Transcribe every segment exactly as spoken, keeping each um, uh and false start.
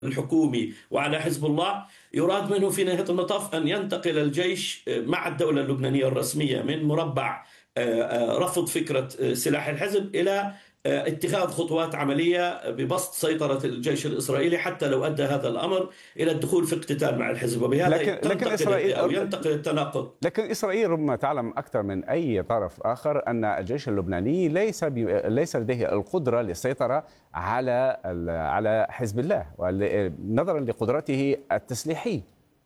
الحكومي وعلى حزب الله، يراد منه في نهاية المطاف أن ينتقل الجيش مع الدولة اللبنانية الرسمية من مربع رفض فكرة سلاح الحزب إلى اتخاذ خطوات عملية ببسط سيطرة الجيش الإسرائيلي، حتى لو أدى هذا الأمر إلى الدخول في اقتتال مع الحزب، وبهذا لكن لكن إسرائيل أو ينتقل التناقض. لكن إسرائيل ربما تعلم أكثر من أي طرف آخر أن الجيش اللبناني ليس ليس لديه القدرة للسيطرة على على حزب الله نظرا لقدرته التسليحية.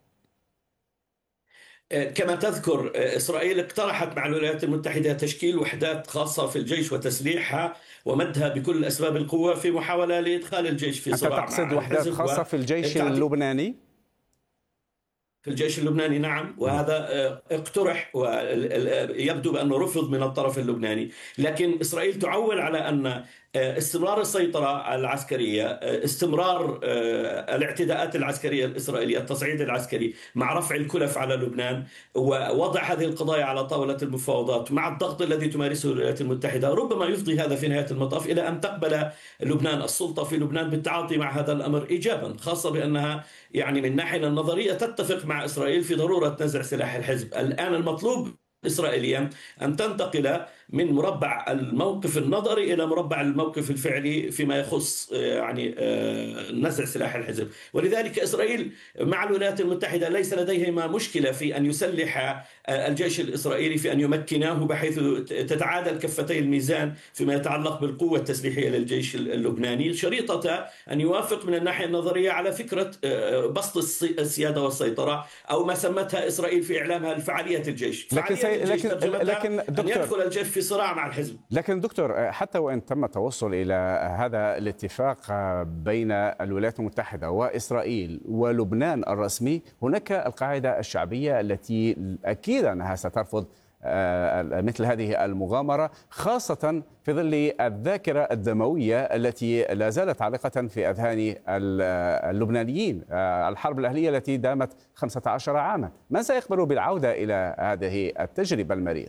كما تذكر، إسرائيل اقترحت مع الولايات المتحدة تشكيل وحدات خاصة في الجيش وتسليحها ومدها بكل أسباب القوة في محاولة لإدخال الجيش في صراع. أنت تقصد وحدات خاصة في الجيش اللبناني؟ في الجيش اللبناني نعم، وهذا اقترح ويبدو بأنه رفض من الطرف اللبناني، لكن إسرائيل تعول على أن استمرار السيطرة العسكرية، استمرار الاعتداءات العسكرية الإسرائيلية، التصعيد العسكري مع رفع الكلف على لبنان ووضع هذه القضايا على طاولة المفاوضات مع الضغط الذي تمارسه الولايات المتحدة، ربما يفضي هذا في نهاية المطاف إلى أن تقبل لبنان السلطة في لبنان بالتعاطي مع هذا الأمر إيجابا، خاصة بأنها يعني من الناحية النظرية تتفق مع إسرائيل في ضرورة نزع سلاح الحزب. الآن المطلوب إسرائيليا أن تنتقل من مربع الموقف النظري إلى مربع الموقف الفعلي فيما يخص يعني نزع سلاح الحزب، ولذلك إسرائيل مع الولايات المتحدة ليس لديهما مشكلة في أن يسلح الجيش الإسرائيلي، في أن يمكناه بحيث تتعادل كفتي الميزان فيما يتعلق بالقوة التسليحية للجيش اللبناني، شريطة أن يوافق من الناحية النظرية على فكرة بسط السيادة والسيطرة، أو ما سمتها إسرائيل في إعلامها الفعالية الجيش. لكن سي... لكن لكن دكتور، أن يدخل الجيش في صراع مع الحزب. لكن دكتور، حتى وإن تم التوصل إلى هذا الاتفاق بين الولايات المتحدة وإسرائيل ولبنان الرسمي، هناك القاعدة الشعبية التي أكيد أنها سترفض مثل هذه المغامرة، خاصة في ظل الذاكرة الدموية التي لا زالت عالقة في أذهان اللبنانيين، الحرب الأهلية التي دامت خمسة عشر عاما. من سيقبل بالعودة إلى هذه التجربة المريرة؟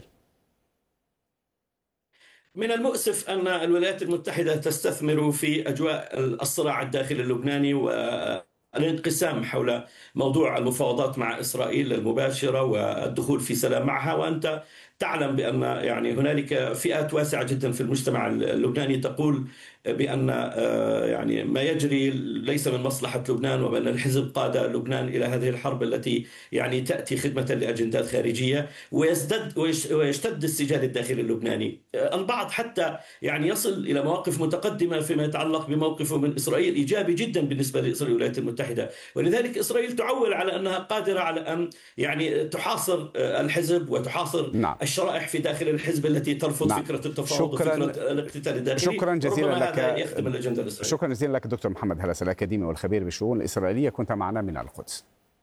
من المؤسف أن الولايات المتحدة تستثمر في أجواء الصراع الداخلي اللبناني والانقسام حول موضوع المفاوضات مع إسرائيل المباشرة والدخول في سلام معها، وأنت تعلم بأن يعني هنالك فئات واسعة جدا في المجتمع اللبناني تقول بأن يعني ما يجري ليس من مصلحة لبنان، وبأن الحزب قاد لبنان إلى هذه الحرب التي يعني تأتي خدمة لأجندات خارجية، ويزداد ويشتد السجال الداخلي اللبناني. البعض حتى يعني يصل إلى مواقف متقدمة فيما يتعلق بموقفه من إسرائيل إيجابي جدا بالنسبة لإسرائيل والولايات المتحدة، ولذلك إسرائيل تعول على أنها قادرة على أن يعني تحاصر الحزب وتحاصر نعم. الشرائح في داخل الحزب التي ترفض نعم. فكرة التفاوض وفكرة الاقتتال الداخلي. شكرا جزيلا لك. يخدم الأجندة الإسرائيلية. شكرا جزيلا لك دكتور محمد هلس، الأكاديمي والخبير بالشؤون الإسرائيلية، كنت معنا من القدس.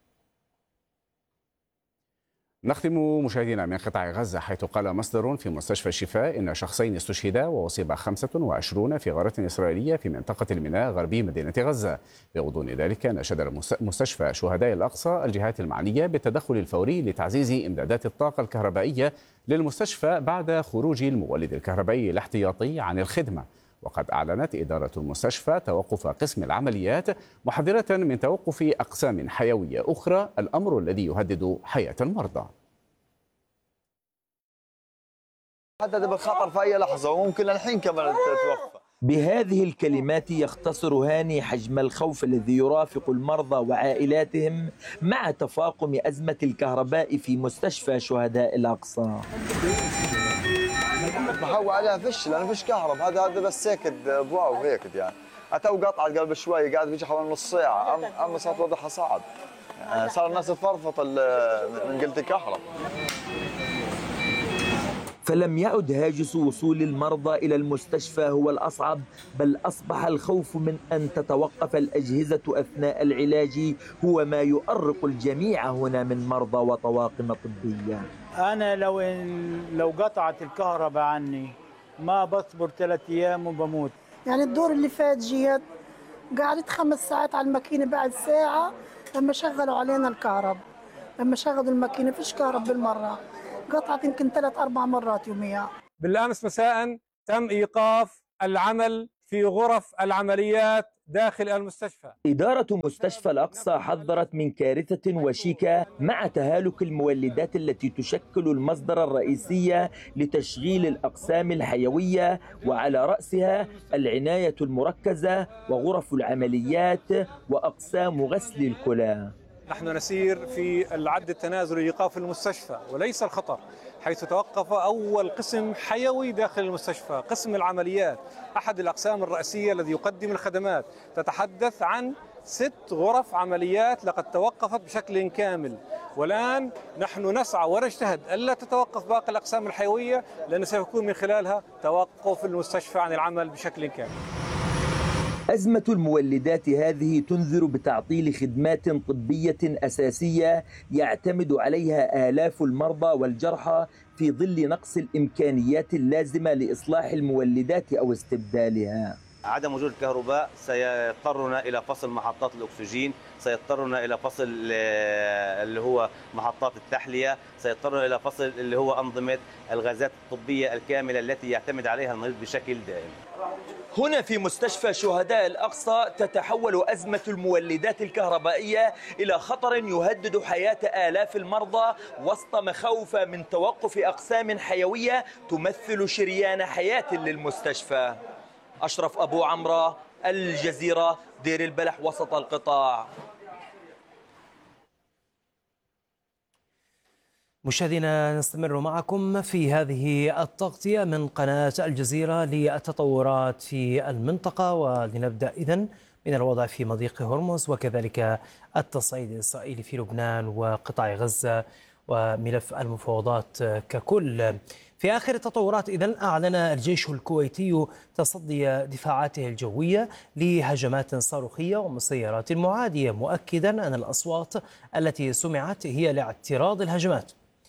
نختم مشاهدينا من قطاع غزة، حيث قال مصدر في مستشفى الشفاء إن شخصين استشهدا وأصيب خمسة وعشرون في غارة إسرائيلية في منطقة الميناء غربي مدينة غزة. بغضون ذلك نشد مستشفى شهداء الأقصى الجهات المعنية بالتدخل الفوري لتعزيز إمدادات الطاقة الكهربائية للمستشفى بعد خروج المولد الكهربائي الاحتياطي عن الخدمة. وقد أعلنت إدارة المستشفى توقف قسم العمليات، محذرة من توقف أقسام حيوية أخرى، الأمر الذي يهدد حياة المرضى. هذا بالخطر في أي لحظة، وممكن الحين كمان تتوفى. بهذه الكلمات يختصر هاني حجم الخوف الذي يرافق المرضى وعائلاتهم مع تفاقم أزمة الكهرباء في مستشفى شهداء الأقصى. محول عليها فش، لأنه فيش كهرب، هذا هذا بس هيك ضوء وهيك يعني. أتو قطعت قبل شوي، قاعد بيجي حوالي نص ساعة، أم أما صارت وضعها صعب. يعني صار الناس تفرفط من قلة الكهرب. فلم يعد هاجس وصول المرضى إلى المستشفى هو الأصعب، بل أصبح الخوف من أن تتوقف الأجهزة أثناء العلاج هو ما يؤرق الجميع هنا من مرضى وطواقم طبية. أنا لو إن لو قطعت الكهرباء عني ما بصبر ثلاث أيام وبموت. يعني الدور اللي فات جيت قعدت خمس ساعات على الماكينة، بعد ساعة لما شغلوا علينا الكهرب، لما شغلوا الماكينة فيش كهرب بالمرة، قطعت يمكن ثلاث أربع مرات يوميا. بالأمس مساء تم إيقاف العمل في غرف العمليات داخل المستشفى. إدارة مستشفى الأقصى حذرت من كارثة وشيكة مع تهالك المولدات التي تشكل المصدر الرئيسي لتشغيل الأقسام الحيوية، وعلى رأسها العناية المركزة وغرف العمليات وأقسام غسل الكلى. نحن نسير في العد التنازلي لإيقاف المستشفى وليس الخطر، حيث توقف أول قسم حيوي داخل المستشفى، قسم العمليات، أحد الأقسام الرئيسية الذي يقدم الخدمات. تتحدث عن ست غرف عمليات لقد توقفت بشكل كامل، والآن نحن نسعى ونجتهد ألا تتوقف باقي الأقسام الحيوية، لأن سيكون من خلالها توقف المستشفى عن العمل بشكل كامل. أزمة المولدات هذه تنذر بتعطيل خدمات طبية أساسية يعتمد عليها آلاف المرضى والجرحى في ظل نقص الإمكانيات اللازمة لإصلاح المولدات أو استبدالها. عدم وجود الكهرباء سيضطرنا إلى فصل محطات الأكسجين، سيضطرنا إلى فصل اللي هو محطات التحلية، سيضطرنا إلى فصل اللي هو أنظمة الغازات الطبية الكاملة التي يعتمد عليها المريض بشكل دائم. هنا في مستشفى شهداء الأقصى تتحول أزمة المولدات الكهربائية إلى خطر يهدد حياة آلاف المرضى وسط مخاوف من توقف أقسام حيوية تمثل شريان حياة للمستشفى. أشرف أبو عمرة، الجزيرة، دير البلح، وسط القطاع. مشاهدينا، نستمر معكم في هذه التغطية من قناة الجزيرة للتطورات في المنطقة، ولنبدأ إذن من الوضع في مضيق هرمز وكذلك التصعيد الإسرائيلي في لبنان وقطاع غزة وملف المفاوضات ككل. في آخر التطورات إذن أعلن الجيش الكويتي تصدي دفاعاته الجوية لهجمات صاروخية ومسيرات معادية، مؤكدا أن الأصوات التي سمعت هي لاعتراض الهجمات.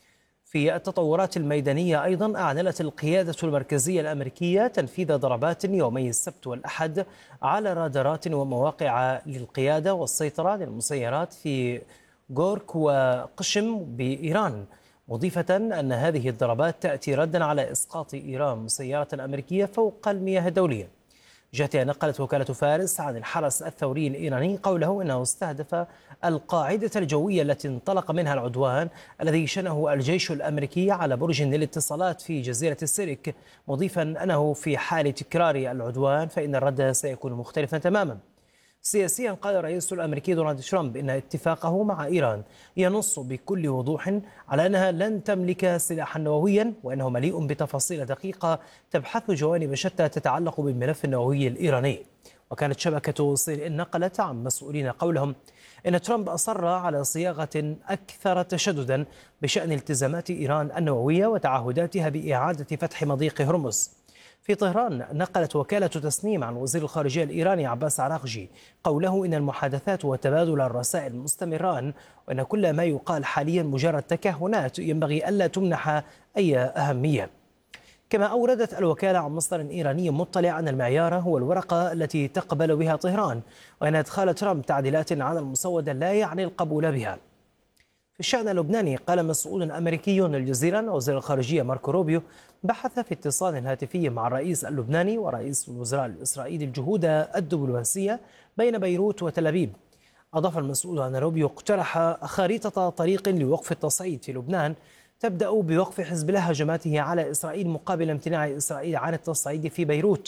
في التطورات الميدانية أيضا أعلنت القيادة المركزية الأمريكية تنفيذ ضربات يومي السبت والأحد على رادارات ومواقع للقيادة والسيطرة للمسيرات في غورك وقشم بإيران، مضيفة أن هذه الضربات تأتي ردا على إسقاط إيران مسيرة أمريكية فوق المياه الدولية. جهتها نقلت وكالة فارس عن الحرس الثوري الإيراني قوله إنه استهدف القاعدة الجوية التي انطلق منها العدوان الذي شنه الجيش الأمريكي على برج للاتصالات في جزيرة السيرك، مضيفا أنه في حال تكرار العدوان فإن الرد سيكون مختلفا تماما. سياسيا قال الرئيس الأمريكي دونالد ترامب إن اتفاقه مع إيران ينص بكل وضوح على أنها لن تملك سلاحا نوويا، وأنه مليء بتفاصيل دقيقة تبحث جوانب شتى تتعلق بالملف النووي الإيراني. وكانت شبكة سي إن إن نقلت عن مسؤولين قولهم إن ترامب أصر على صياغة أكثر تشددا بشأن التزامات إيران النووية وتعهداتها بإعادة فتح مضيق هرمز. في طهران نقلت وكالة تسنيم عن وزير الخارجية الإيراني عباس عراقجي قوله إن المحادثات وتبادل الرسائل مستمران، وأن كل ما يقال حاليا مجرد تكهنات ينبغي ألا تمنح أي أهمية. كما أوردت الوكالة عن مصدر إيراني مطلع أن المعيار هو الورقة التي تقبل بها طهران، وأن إدخال ترامب تعديلات على المسودة لا يعني القبول بها. في الشأن اللبناني قال مسؤول أمريكي للجزيرة أن وزير الخارجية ماركو روبيو بحث في اتصال هاتفي مع الرئيس اللبناني ورئيس الوزراء الإسرائيلي الجهود الدبلوماسية بين بيروت وتل أبيب. أضاف المسؤول أن روبيو اقترح خريطة طريق لوقف التصعيد في لبنان تبدأ بوقف حزب الله هجماته على إسرائيل مقابل امتناع إسرائيل عن التصعيد في بيروت.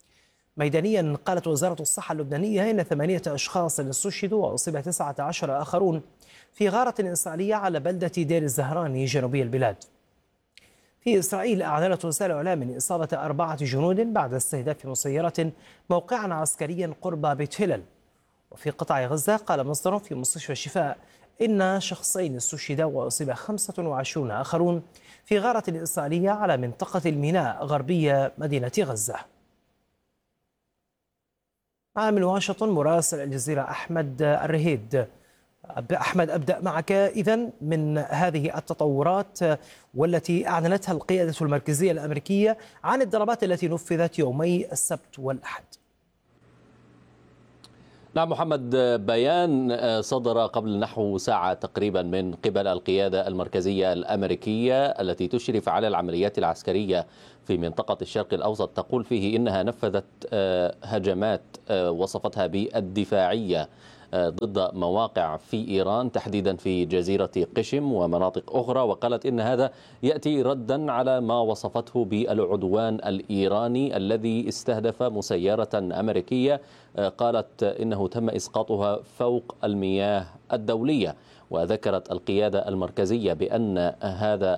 ميدانيا قالت وزارة الصحة اللبنانية إن ثمانية أشخاص استشهدوا وأصيب تسعة عشر آخرون في غارة إسرائيلية على بلدة دير الزهراني جنوبي البلاد. في إسرائيل أعلنت وسائل إعلام إصابة أربعة جنود بعد استهداف مسيرة موقعا عسكريا قرب بيت هلال. وفي قطاع غزة قال مصدر في مستشفى الشفاء إن شخصين استشهدا وأصيب خمسة وعشرون آخرون في غارة إسرائيلية على منطقة الميناء غربية مدينة غزة. من واشنطن مراسل الجزيرة أحمد الرهيد. أحمد، أبدأ معك إذن من هذه التطورات والتي أعلنتها القيادة المركزية الأمريكية عن الضربات التي نفذت يومي السبت والأحد. نعم محمد، بيان صدر قبل نحو ساعة تقريبا من قبل القيادة المركزية الأمريكية التي تشرف على العمليات العسكرية في منطقة الشرق الأوسط، تقول فيه إنها نفذت هجمات وصفتها بالدفاعية ضد مواقع في إيران تحديدا في جزيرة قشم ومناطق أخرى، وقالت إن هذا يأتي ردا على ما وصفته بالعدوان الإيراني الذي استهدف مسيرة أمريكية قالت إنه تم إسقاطها فوق المياه الدولية. وذكرت القيادة المركزية بأن هذا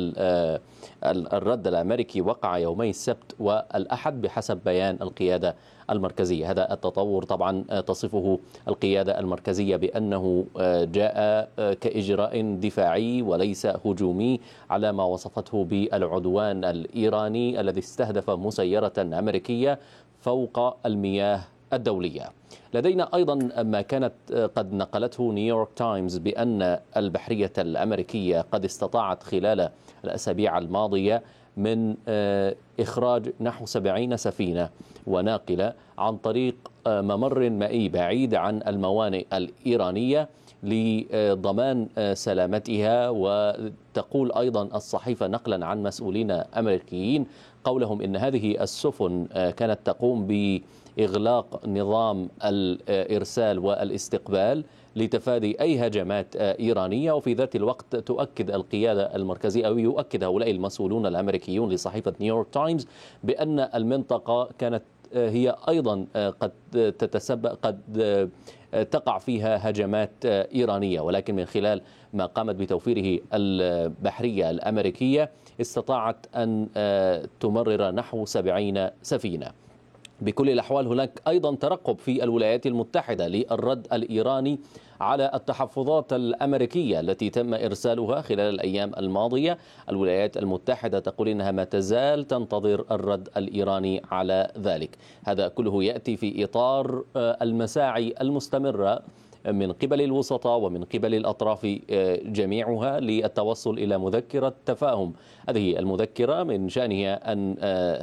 الرد الأمريكي وقع يومي السبت والأحد بحسب بيان القيادة المركزية. هذا التطور طبعا تصفه القيادة المركزية بأنه جاء كإجراء دفاعي وليس هجومي على ما وصفته بالعدوان الإيراني الذي استهدف مسيرة أمريكية فوق المياه الدولية. لدينا أيضا ما كانت قد نقلته نيويورك تايمز بأن البحرية الأمريكية قد استطاعت خلال الأسابيع الماضية من إخراج نحو سبعين سفينة وناقلة عن طريق ممر مائي بعيد عن الموانئ الإيرانية لضمان سلامتها. وتقول أيضا الصحيفة نقلا عن مسؤولين أمريكيين قولهم إن هذه السفن كانت تقوم بإغلاق نظام الإرسال والاستقبال لتفادي أي هجمات إيرانية. وفي ذات الوقت تؤكد القيادة المركزية أو يؤكد هؤلاء المسؤولون الأمريكيون لصحيفة نيويورك تايمز بأن المنطقة كانت هي أيضا قد تتسبب قد تقع فيها هجمات إيرانية، ولكن من خلال ما قامت بتوفيره البحرية الأمريكية استطاعت أن تمرر نحو سبعين سفينة. بكل الأحوال هناك أيضا ترقب في الولايات المتحدة للرد الإيراني على التحفظات الأمريكية التي تم إرسالها خلال الأيام الماضية. الولايات المتحدة تقول إنها ما تزال تنتظر الرد الإيراني على ذلك. هذا كله يأتي في إطار المساعي المستمرة من قبل الوسطاء ومن قبل الأطراف جميعها للتوصل إلى مذكرة تفاهم. هذه المذكرة من شأنها أن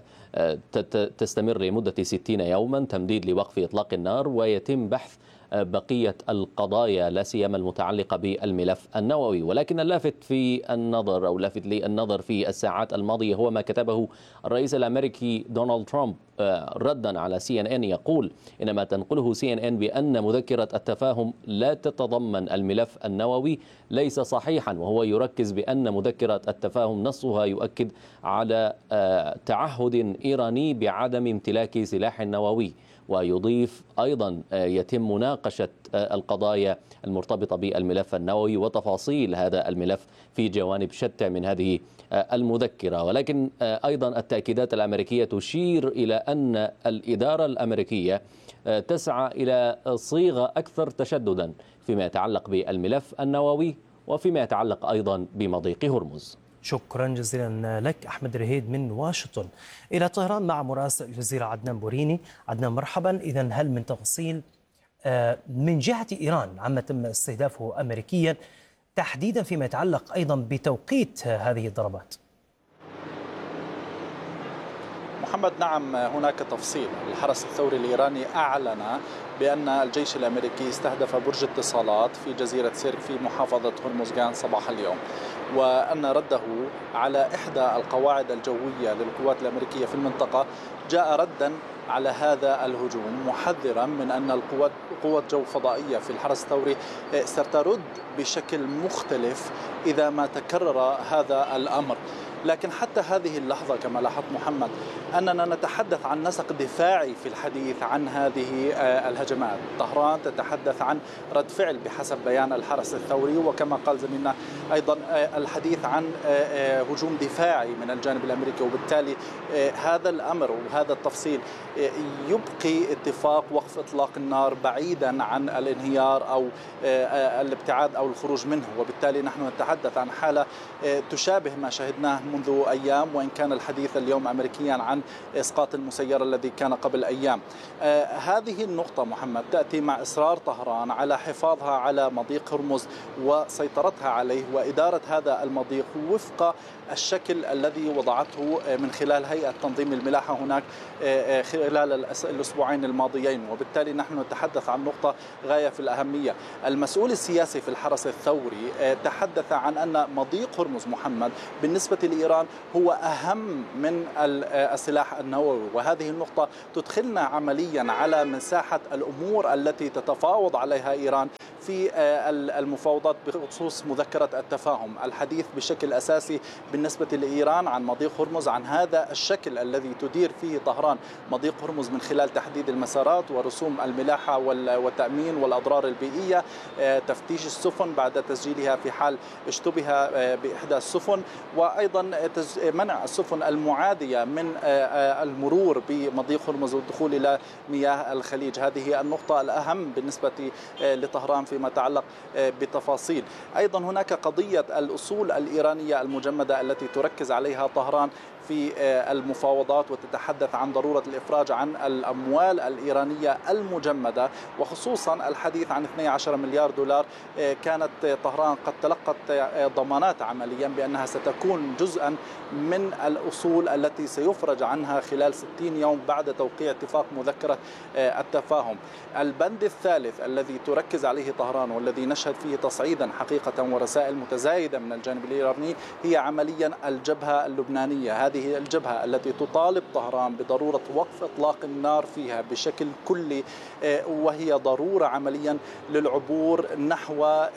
تستمر لمدة ستين يوما، تمديد لوقف إطلاق النار، ويتم بحث بقية القضايا لا سيما المتعلقة بالملف النووي. ولكن اللافت في النظر أو لافت للنظر في الساعات الماضية هو ما كتبه الرئيس الأمريكي دونالد ترامب ردا على سي إن إن، يقول إن ما تنقله سي إن إن بأن مذكرة التفاهم لا تتضمن الملف النووي ليس صحيحا، وهو يركز بأن مذكرة التفاهم نصها يؤكد على تعهد إيراني بعدم امتلاك سلاح نووي. ويضيف أيضا يتم مناقشة القضايا المرتبطة بالملف النووي وتفاصيل هذا الملف في جوانب شتى من هذه المذكرة. ولكن أيضا التأكيدات الأمريكية تشير إلى أن الإدارة الأمريكية تسعى إلى صيغة أكثر تشددا فيما يتعلق بالملف النووي وفيما يتعلق أيضا بمضيق هرمز. شكرا جزيلا لك أحمد رهيد من واشنطن. إلى طهران مع مراسل الجزيرة عدنان بوريني. عدنان مرحبا. إذن هل من تفاصيل من جهة إيران عما تم استهدافه أمريكيا تحديدا فيما يتعلق أيضا بتوقيت هذه الضربات؟ محمد، نعم هناك تفصيل. الحرس الثوري الإيراني أعلن بأن الجيش الأمريكي استهدف برج اتصالات في جزيرة سيرك في محافظة هرمزغان صباح اليوم، وأن رده على إحدى القواعد الجوية للقوات الأمريكية في المنطقة جاء ردا على هذا الهجوم، محذرا من أن القوات قوة جو فضائية في الحرس الثوري سترد بشكل مختلف إذا ما تكرر هذا الأمر. لكن حتى هذه اللحظة كما لاحظت محمد أننا نتحدث عن نسق دفاعي في الحديث عن هذه الهجمات. طهران تتحدث عن رد فعل بحسب بيان الحرس الثوري، وكما قال زميلنا أيضا الحديث عن هجوم دفاعي من الجانب الأمريكي. وبالتالي هذا الأمر وهذا التفصيل يبقي اتفاق وقف إطلاق النار بعيدا عن الانهيار أو الابتعاد أو الخروج منه. وبالتالي نحن نتحدث عن حالة تشابه ما شهدناه منذ أيام، وإن كان الحديث اليوم أمريكيا عن إسقاط المسير الذي كان قبل أيام. آه هذه النقطة محمد تأتي مع إصرار طهران على حفاظها على مضيق هرمز وسيطرتها عليه وإدارة هذا المضيق وفق الشكل الذي وضعته من خلال هيئة تنظيم الملاحة هناك خلال الأسبوعين الماضيين. وبالتالي نحن نتحدث عن نقطة غاية في الأهمية. المسؤول السياسي في الحرس الثوري تحدث عن أن مضيق هرمز محمد بالنسبة لإيران هو أهم من السلاح النووي، وهذه النقطة تدخلنا عمليا على مساحة الأمور التي تتفاوض عليها إيران في المفاوضات بخصوص مذكرة التفاهم. الحديث بشكل أساسي بالنسبة لإيران عن مضيق هرمز، عن هذا الشكل الذي تدير فيه طهران مضيق هرمز من خلال تحديد المسارات ورسوم الملاحة والتأمين والأضرار البيئية، تفتيش السفن بعد تسجيلها في حال اشتبه بإحدى السفن، وأيضا منع السفن المعادية من المرور بمضيق هرمز والدخول إلى مياه الخليج. هذه النقطة الأهم بالنسبة لطهران فيما يتعلق بتفاصيل. أيضا هناك قضية الأصول الإيرانية المجمدة التي تركز عليها طهران في المفاوضات، وتتحدث عن ضرورة الإفراج عن الأموال الإيرانية المجمدة، وخصوصا الحديث عن اثني عشر مليار دولار. كانت طهران قد تلقت ضمانات عمليا بأنها ستكون جزءا من الأصول التي سيفرج عنها خلال ستين يوم بعد توقيع اتفاق مذكرة التفاهم. البند الثالث الذي تركز عليه طهران والذي نشهد فيه تصعيدا حقيقة ورسائل متزايدة من الجانب الإيراني هي عمليا الجبهة اللبنانية. هذه الجبهة التي تطالب طهران بضرورة وقف إطلاق النار فيها بشكل كلي، وهي ضرورة عمليا للعبور نحو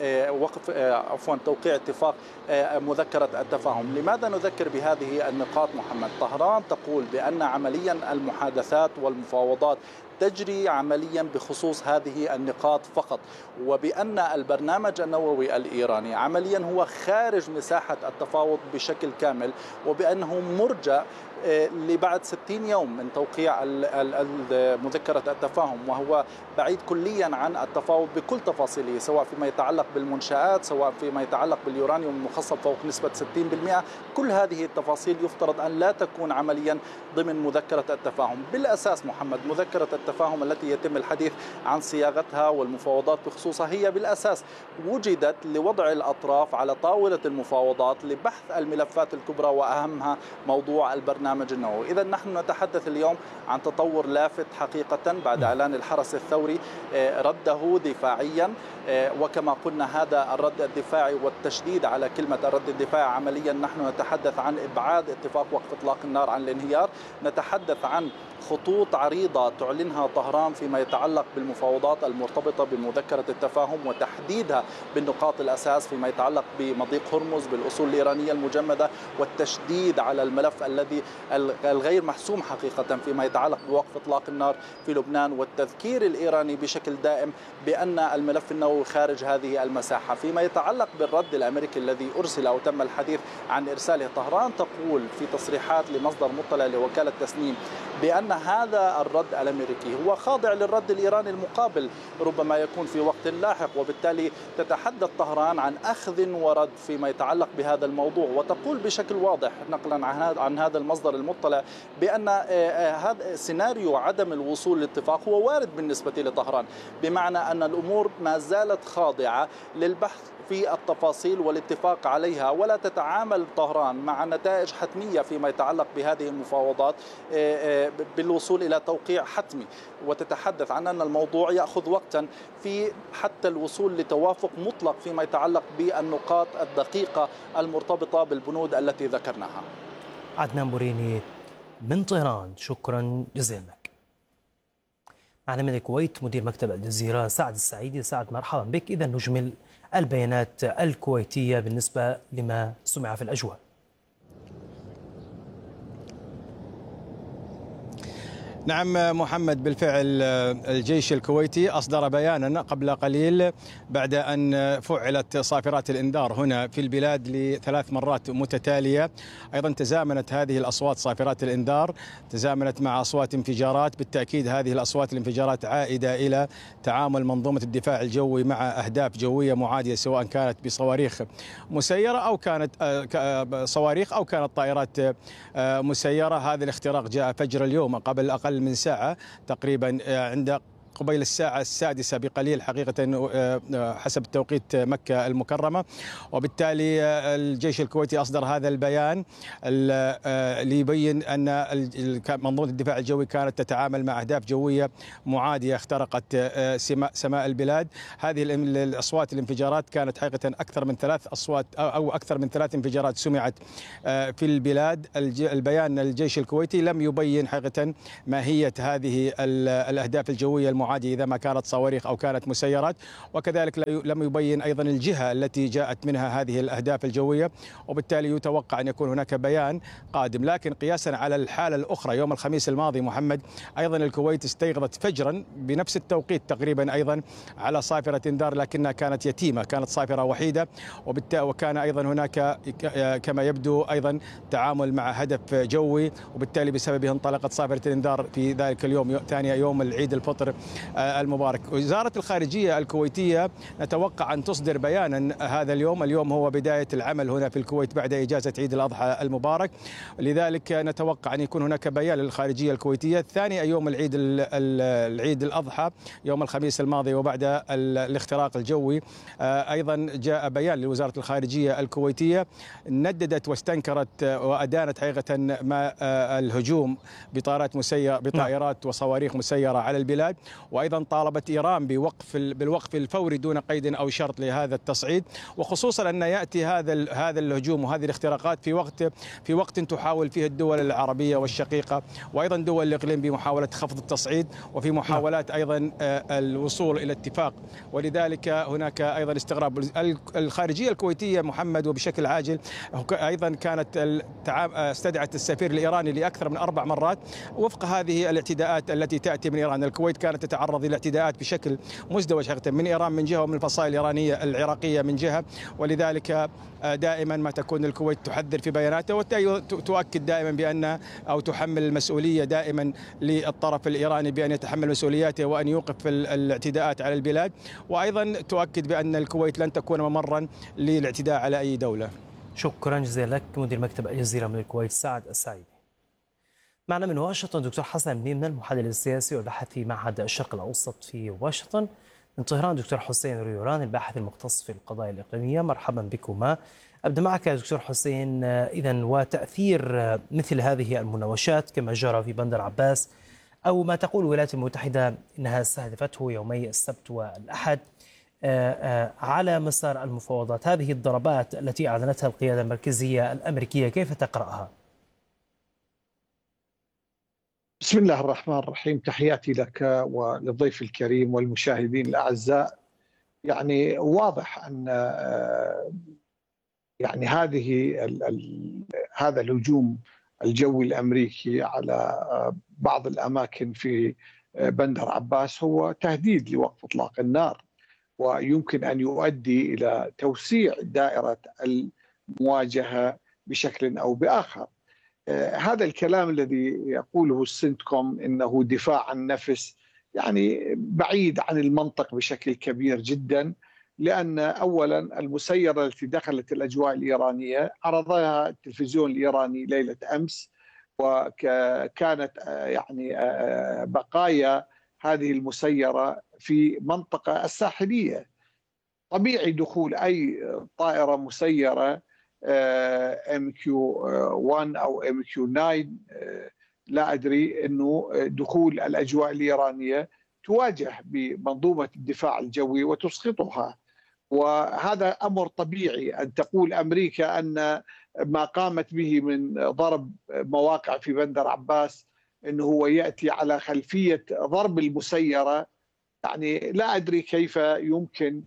وقف عفوا توقيع اتفاق مذكرة التفاهم. لماذا نذكر بهذه النقاط محمد؟ طهران تقول بأن عمليا المحادثات والمفاوضات تجري عمليا بخصوص هذه النقاط فقط، وبأن البرنامج النووي الإيراني عمليا هو خارج مساحة التفاوض بشكل كامل، وبأنه مرجع لبعد ستين يوم من توقيع مذكرة التفاهم، وهو بعيد كليا عن التفاوض بكل تفاصيله، سواء فيما يتعلق بالمنشآت، سواء فيما يتعلق باليورانيوم المخصب فوق نسبة ستين بالمئة. كل هذه التفاصيل يفترض أن لا تكون عمليا ضمن مذكرة التفاهم. بالأساس محمد مذكرة التفاهم التي يتم الحديث عن صياغتها والمفاوضات بخصوصها هي بالأساس وجدت لوضع الأطراف على طاولة المفاوضات لبحث الملفات الكبرى وأهمها موضوع البرنامج النووي. إذا نحن نتحدث اليوم عن تطور لافت حقيقة بعد إعلان الحرس الثوري رده دفاعيا، وكما قلنا هذا الرد الدفاعي والتشديد على كلمة الرد الدفاعي عمليا نحن نتحدث عن إبعاد اتفاق وقف إطلاق النار عن الانهيار، نتحدث عن خطوط عريضة تعلنها طهران فيما يتعلق بالمفاوضات المرتبطة بمذكرة التفاهم وتحديدها بالنقاط الأساس فيما يتعلق بمضيق هرمز، بالأصول الإيرانية المجمدة، والتشديد على الملف الذي الغير محسوم حقيقة فيما يتعلق بوقف إطلاق النار في لبنان، والتذكير الإيراني بشكل دائم بأن الملف النووي خارج هذه المساحة. فيما يتعلق بالرد الأمريكي الذي أرسل أو تم الحديث عن إرساله، طهران تقول في تصريحات لمصدر مطلع لوكالة تسنيم بأن هذا الرد الأمريكي هو خاضع للرد الإيراني المقابل ربما يكون في وقت لاحق، وبالتالي تتحدث طهران عن أخذ ورد فيما يتعلق بهذا الموضوع، وتقول بشكل واضح نقلا عن هذا المصدر المطلع بأن هذا سيناريو عدم الوصول لاتفاق هو وارد بالنسبة لطهران، بمعنى أن الأمور ما زالت خاضعة للبحث في التفاصيل والاتفاق عليها، ولا تتعامل طهران مع نتائج حتمية فيما يتعلق بهذه المفاوضات بالوصول إلى توقيع حتمي، وتتحدث عن أن الموضوع يأخذ وقتا في حتى الوصول لتوافق مطلق فيما يتعلق بالنقاط الدقيقة المرتبطة بالبنود التي ذكرناها. عدنان بوريني من طهران، شكرا جزيلا لك. معنا من الكويت مدير مكتب الجزيرة سعد السعيدي. سعد مرحبا بك. إذا نجمل البيانات الكويتية بالنسبة لما سمع في الأجواء. نعم محمد، بالفعل الجيش الكويتي أصدر بيانا قبل قليل بعد أن فعلت صافرات الإنذار هنا في البلاد لثلاث مرات متتالية. أيضا تزامنت هذه الأصوات، صافرات الإنذار تزامنت مع أصوات انفجارات. بالتأكيد هذه الأصوات الانفجارات عائدة إلى تعامل منظومة الدفاع الجوي مع أهداف جوية معادية، سواء كانت بصواريخ مسيرة أو كانت صواريخ أو كانت طائرات مسيرة. هذا الاختراق جاء فجر اليوم قبل أقل من ساعة تقريبا، عند قبيل الساعة السادسة بقليل حقيقة حسب توقيت مكة المكرمة. وبالتالي الجيش الكويتي أصدر هذا البيان ليبين أن منظومة الدفاع الجوي كانت تتعامل مع أهداف جوية معادية اخترقت سماء البلاد. هذه الأصوات الانفجارات كانت حقيقة أكثر من ثلاث أصوات أو أكثر من ثلاث انفجارات سمعت في البلاد. البيان الجيش الكويتي لم يبين حقيقة ماهية هذه الأهداف الجوية المعادية إذا ما كانت صواريخ أو كانت مسيرات، وكذلك لم يبين أيضا الجهة التي جاءت منها هذه الأهداف الجوية. وبالتالي يتوقع أن يكون هناك بيان قادم. لكن قياسا على الحالة الأخرى، يوم الخميس الماضي محمد أيضا الكويت استيقظت فجرا بنفس التوقيت تقريبا أيضا على صافرة انذار، لكنها كانت يتيمة، كانت صافرة وحيدة. وكان أيضا هناك كما يبدو أيضا تعامل مع هدف جوي، وبالتالي بسببه انطلقت صافرة الانذار في ذلك اليوم، ثاني يوم العيد الفطر المبارك. وزارة الخارجية الكويتية نتوقع أن تصدر بيانا هذا اليوم. اليوم هو بداية العمل هنا في الكويت بعد إجازة عيد الأضحى المبارك، لذلك نتوقع أن يكون هناك بيان للخارجية الكويتية ثاني يوم العيد العيد الأضحى يوم الخميس الماضي وبعد الاختراق الجوي. أيضا جاء بيان لوزارة الخارجية الكويتية نددت واستنكرت وأدانت حقيقة ما الهجوم بطائرات مسيرة بطائرات وصواريخ مسيرة على البلاد، وأيضا طالبت إيران بوقف بالوقف الفوري دون قيد أو شرط لهذا التصعيد، وخصوصا أن يأتي هذا هذا الهجوم وهذه الاختراقات في وقت في وقت تحاول فيه الدول العربية والشقيقة وأيضا دول الإقليم بمحاولة خفض التصعيد وفي محاولات أيضا الوصول إلى اتفاق. ولذلك هناك أيضا استغراب. الخارجية الكويتية محمد وبشكل عاجل أيضا كانت استدعت السفير الإيراني لأكثر من أربع مرات وفق هذه الاعتداءات التي تأتي من إيران. الكويت كانت تتعرض إلى اعتداءات بشكل مزدوج حقيقة من إيران من جهة ومن الفصائل الإيرانية العراقية من جهة، ولذلك دائما ما تكون الكويت تحذر في بياناتها وتؤكد دائما بأن أو تحمل المسؤولية دائما للطرف الإيراني بأن يتحمل مسؤولياته وأن يوقف الاعتداءات على البلاد، وأيضا تؤكد بأن الكويت لن تكون ممرا للاعتداء على أي دولة. شكرا جزيلا لك مدير مكتب الجزيرة من الكويت سعد السعيدي. معنا من واشنطن دكتور حسن بنيمن المحلل السياسي والباحث في معهد الشرق الأوسط في واشنطن. من طهران دكتور حسين ريوران الباحث المختص في القضايا الإقليمية. مرحبا بكما. أبدأ معك يا دكتور حسين، إذن وتأثير مثل هذه المناوشات كما جرى في بندر عباس أو ما تقول الولايات المتحدة إنها استهدفته يومي السبت والأحد على مسار المفاوضات، هذه الضربات التي أعلنتها القيادة المركزية الأمريكية كيف تقرأها؟ بسم الله الرحمن الرحيم، تحياتي لك وللضيف الكريم والمشاهدين الأعزاء. يعني واضح أن يعني هذه ال ال هذا الهجوم الجوي الأمريكي على بعض الأماكن في بندر عباس هو تهديد لوقف إطلاق النار، ويمكن أن يؤدي إلى توسيع دائرة المواجهة بشكل أو بآخر. هذا الكلام الذي يقوله السنتكوم إنه دفاع عن النفس يعني بعيد عن المنطق بشكل كبير جدا، لأن أولا المسيرة التي دخلت الأجواء الإيرانية عرضها التلفزيون الإيراني ليلة أمس، وكانت يعني بقايا هذه المسيرة في منطقة الساحلية. طبيعي دخول أي طائرة مسيرة إم كيو واحد أو إم كيو تسعة لا أدري أنه دخول الأجواء الإيرانية تواجه بمنظومة الدفاع الجوي وتسقطها، وهذا أمر طبيعي. أن تقول أمريكا أن ما قامت به من ضرب مواقع في بندر عباس أنه هو يأتي على خلفية ضرب المسيرة، يعني لا أدري كيف يمكن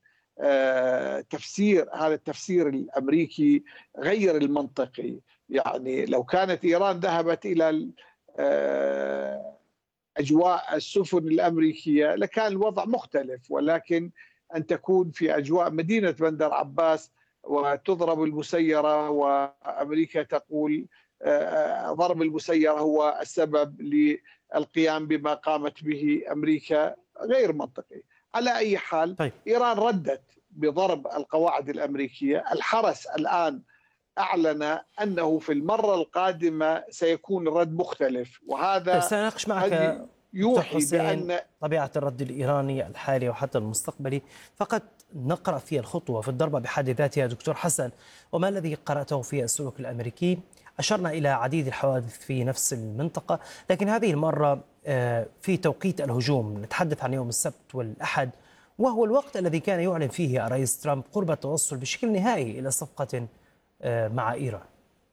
تفسير هذا التفسير الأمريكي غير المنطقي. يعني لو كانت إيران ذهبت إلى أجواء السفن الأمريكية لكان الوضع مختلف، ولكن أن تكون في أجواء مدينة بندر عباس وتضرب المسيرة وأمريكا تقول ضرب المسيرة هو السبب للقيام بما قامت به أمريكا غير منطقي. على أي حال طيب. إيران ردت بضرب القواعد الأمريكية. الحرس الآن أعلن أنه في المرة القادمة سيكون الرد مختلف، وهذا سأناقش معك يوحي بأن طبيعة الرد الإيراني الحالي وحتى المستقبلي. فقط نقرأ في الخطوة في الضربة بحد ذاتها دكتور حسن، وما الذي قرأته في السلوك الأمريكي؟ أشرنا إلى عديد الحوادث في نفس المنطقة، لكن هذه المرة في توقيت الهجوم، نتحدث عن يوم السبت والأحد، وهو الوقت الذي كان يعلن فيه الرئيس ترامب قرب التوصل بشكل نهائي إلى صفقة مع إيران.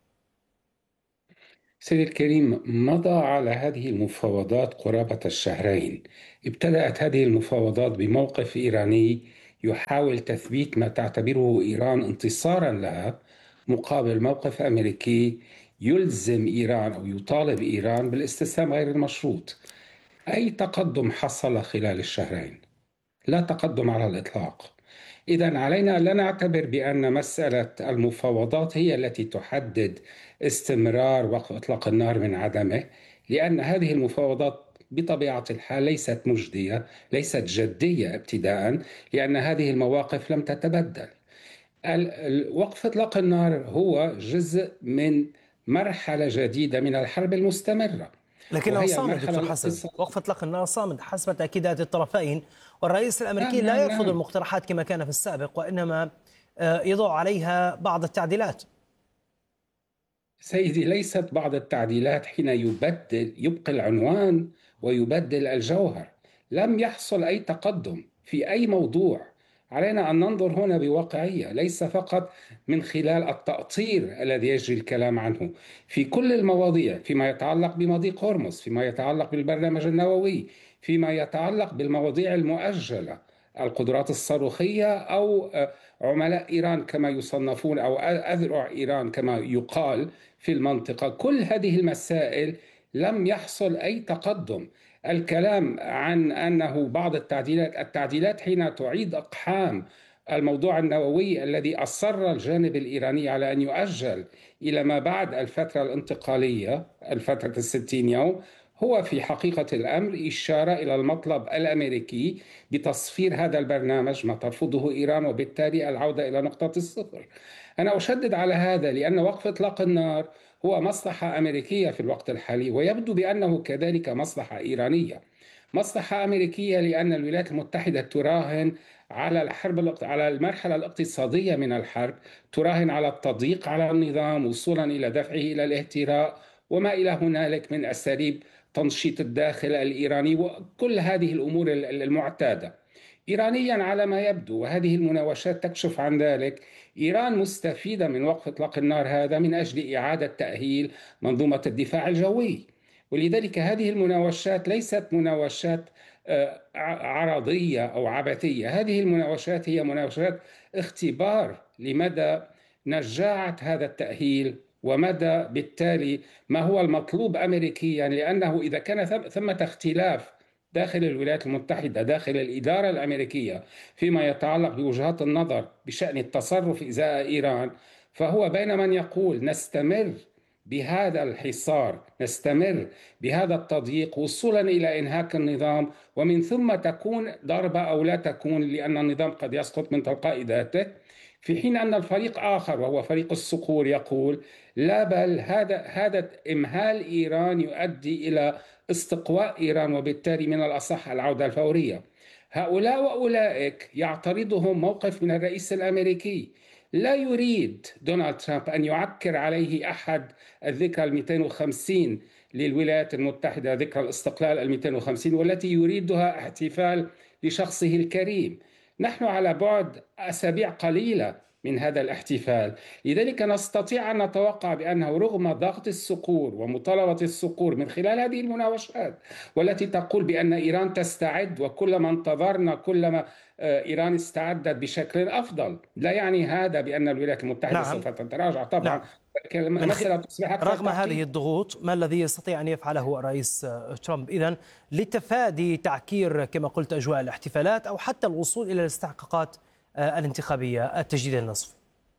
سيدي الكريم، مضى على هذه المفاوضات قرابة الشهرين. ابتدأت هذه المفاوضات بموقف إيراني يحاول تثبيت ما تعتبره إيران انتصارا لها مقابل موقف أمريكي يلزم إيران أو يطالب إيران بالاستسلام غير المشروط. أي تقدم حصل خلال الشهرين؟ لا تقدم على الإطلاق. إذن علينا لا نعتبر بأن مسألة المفاوضات هي التي تحدد استمرار وقف إطلاق النار من عدمه، لأن هذه المفاوضات بطبيعة الحال ليست مجدية، ليست جدية ابتداء، لأن هذه المواقف لم تتبدل. وقف إطلاق النار هو جزء من مرحلة جديدة من الحرب المستمرة، لكنه صامد دكتور حسن. وقف إطلاق النار صامد حسب تأكيدات الطرفين، والرئيس الأمريكي لا يرفض المقترحات كما كان في السابق، وإنما يضع عليها بعض التعديلات. سيدي، ليست بعض التعديلات حين يبدل يبقي العنوان ويبدل الجوهر. لم يحصل أي تقدم في أي موضوع. علينا أن ننظر هنا بواقعية، ليس فقط من خلال التأطير الذي يجري الكلام عنه في كل المواضيع، فيما يتعلق بمضيق هرمز، فيما يتعلق بالبرنامج النووي، فيما يتعلق بالمواضيع المؤجلة، القدرات الصاروخية أو عملاء إيران كما يصنفون أو أذرع إيران كما يقال في المنطقة. كل هذه المسائل لم يحصل أي تقدم. الكلام عن أنه بعض التعديلات التعديلات حين تعيد إقحام الموضوع النووي الذي أصر الجانب الإيراني على أن يؤجل إلى ما بعد الفترة الانتقالية، الفترة الستين يوم، هو في حقيقة الأمر إشارة إلى المطلب الأمريكي بتصفير هذا البرنامج، ما ترفضه إيران، وبالتالي العودة إلى نقطة الصفر. أنا أشدد على هذا لأن وقف إطلاق النار هو مصلحة أمريكية في الوقت الحالي، ويبدو بأنه كذلك مصلحة إيرانية. مصلحة أمريكية لأن الولايات المتحدة تراهن على الحرب على المرحلة الاقتصادية من الحرب، تراهن على التضييق على النظام وصولا إلى دفعه إلى الاهتراء وما إلى هنالك من أساليب تنشيط الداخل الإيراني وكل هذه الأمور المعتادة. إيرانيا على ما يبدو، وهذه المناوشات تكشف عن ذلك، إيران مستفيدة من وقف إطلاق النار هذا من أجل إعادة تأهيل منظومة الدفاع الجوي. ولذلك هذه المناوشات ليست مناوشات عرضية أو عبثية، هذه المناوشات هي مناوشات اختبار لمدى نجاعة هذا التأهيل ومدى بالتالي ما هو المطلوب أمريكيا، لأنه إذا كان ثمة اختلاف داخل الولايات المتحدة، داخل الإدارة الأمريكية فيما يتعلق بوجهات النظر بشأن التصرف إزاء إيران، فهو بين من يقول نستمر بهذا الحصار، نستمر بهذا التضييق وصولا إلى إنهاك النظام، ومن ثم تكون ضربة أو لا تكون، لأن النظام قد يسقط من تلقاء ذاته، في حين أن الفريق آخر وهو فريق الصقور يقول لا، بل هذا هذا إمهال إيران يؤدي إلى استقواء إيران، وبالتالي من الأصح العودة الفورية. هؤلاء وأولئك يعترضهم موقف من الرئيس الأمريكي. لا يريد دونالد ترامب أن يعكر عليه أحد الذكرى المئتين وخمسين للولايات المتحدة، ذكرى الاستقلال المئتين وخمسين، والتي يريدها احتفال لشخصه الكريم. نحن على بعد أسابيع قليلة من هذا الاحتفال، لذلك نستطيع أن نتوقع بأنه رغم ضغط الصقور ومطالبة الصقور من خلال هذه المناوشات والتي تقول بأن إيران تستعد، وكلما انتظرنا كلما إيران استعدت بشكل أفضل. لا يعني هذا بأن الولايات المتحدة نعم. سوف تتراجع طبعا. نعم. المسألة تصبح أكثر رغم تحقيق. هذه الضغوط ما الذي يستطيع أن يفعله الرئيس ترامب إذن لتفادي تعكير كما قلت أجواء الاحتفالات أو حتى الوصول إلى الاستحقاقات الانتخابية التجديد النصف؟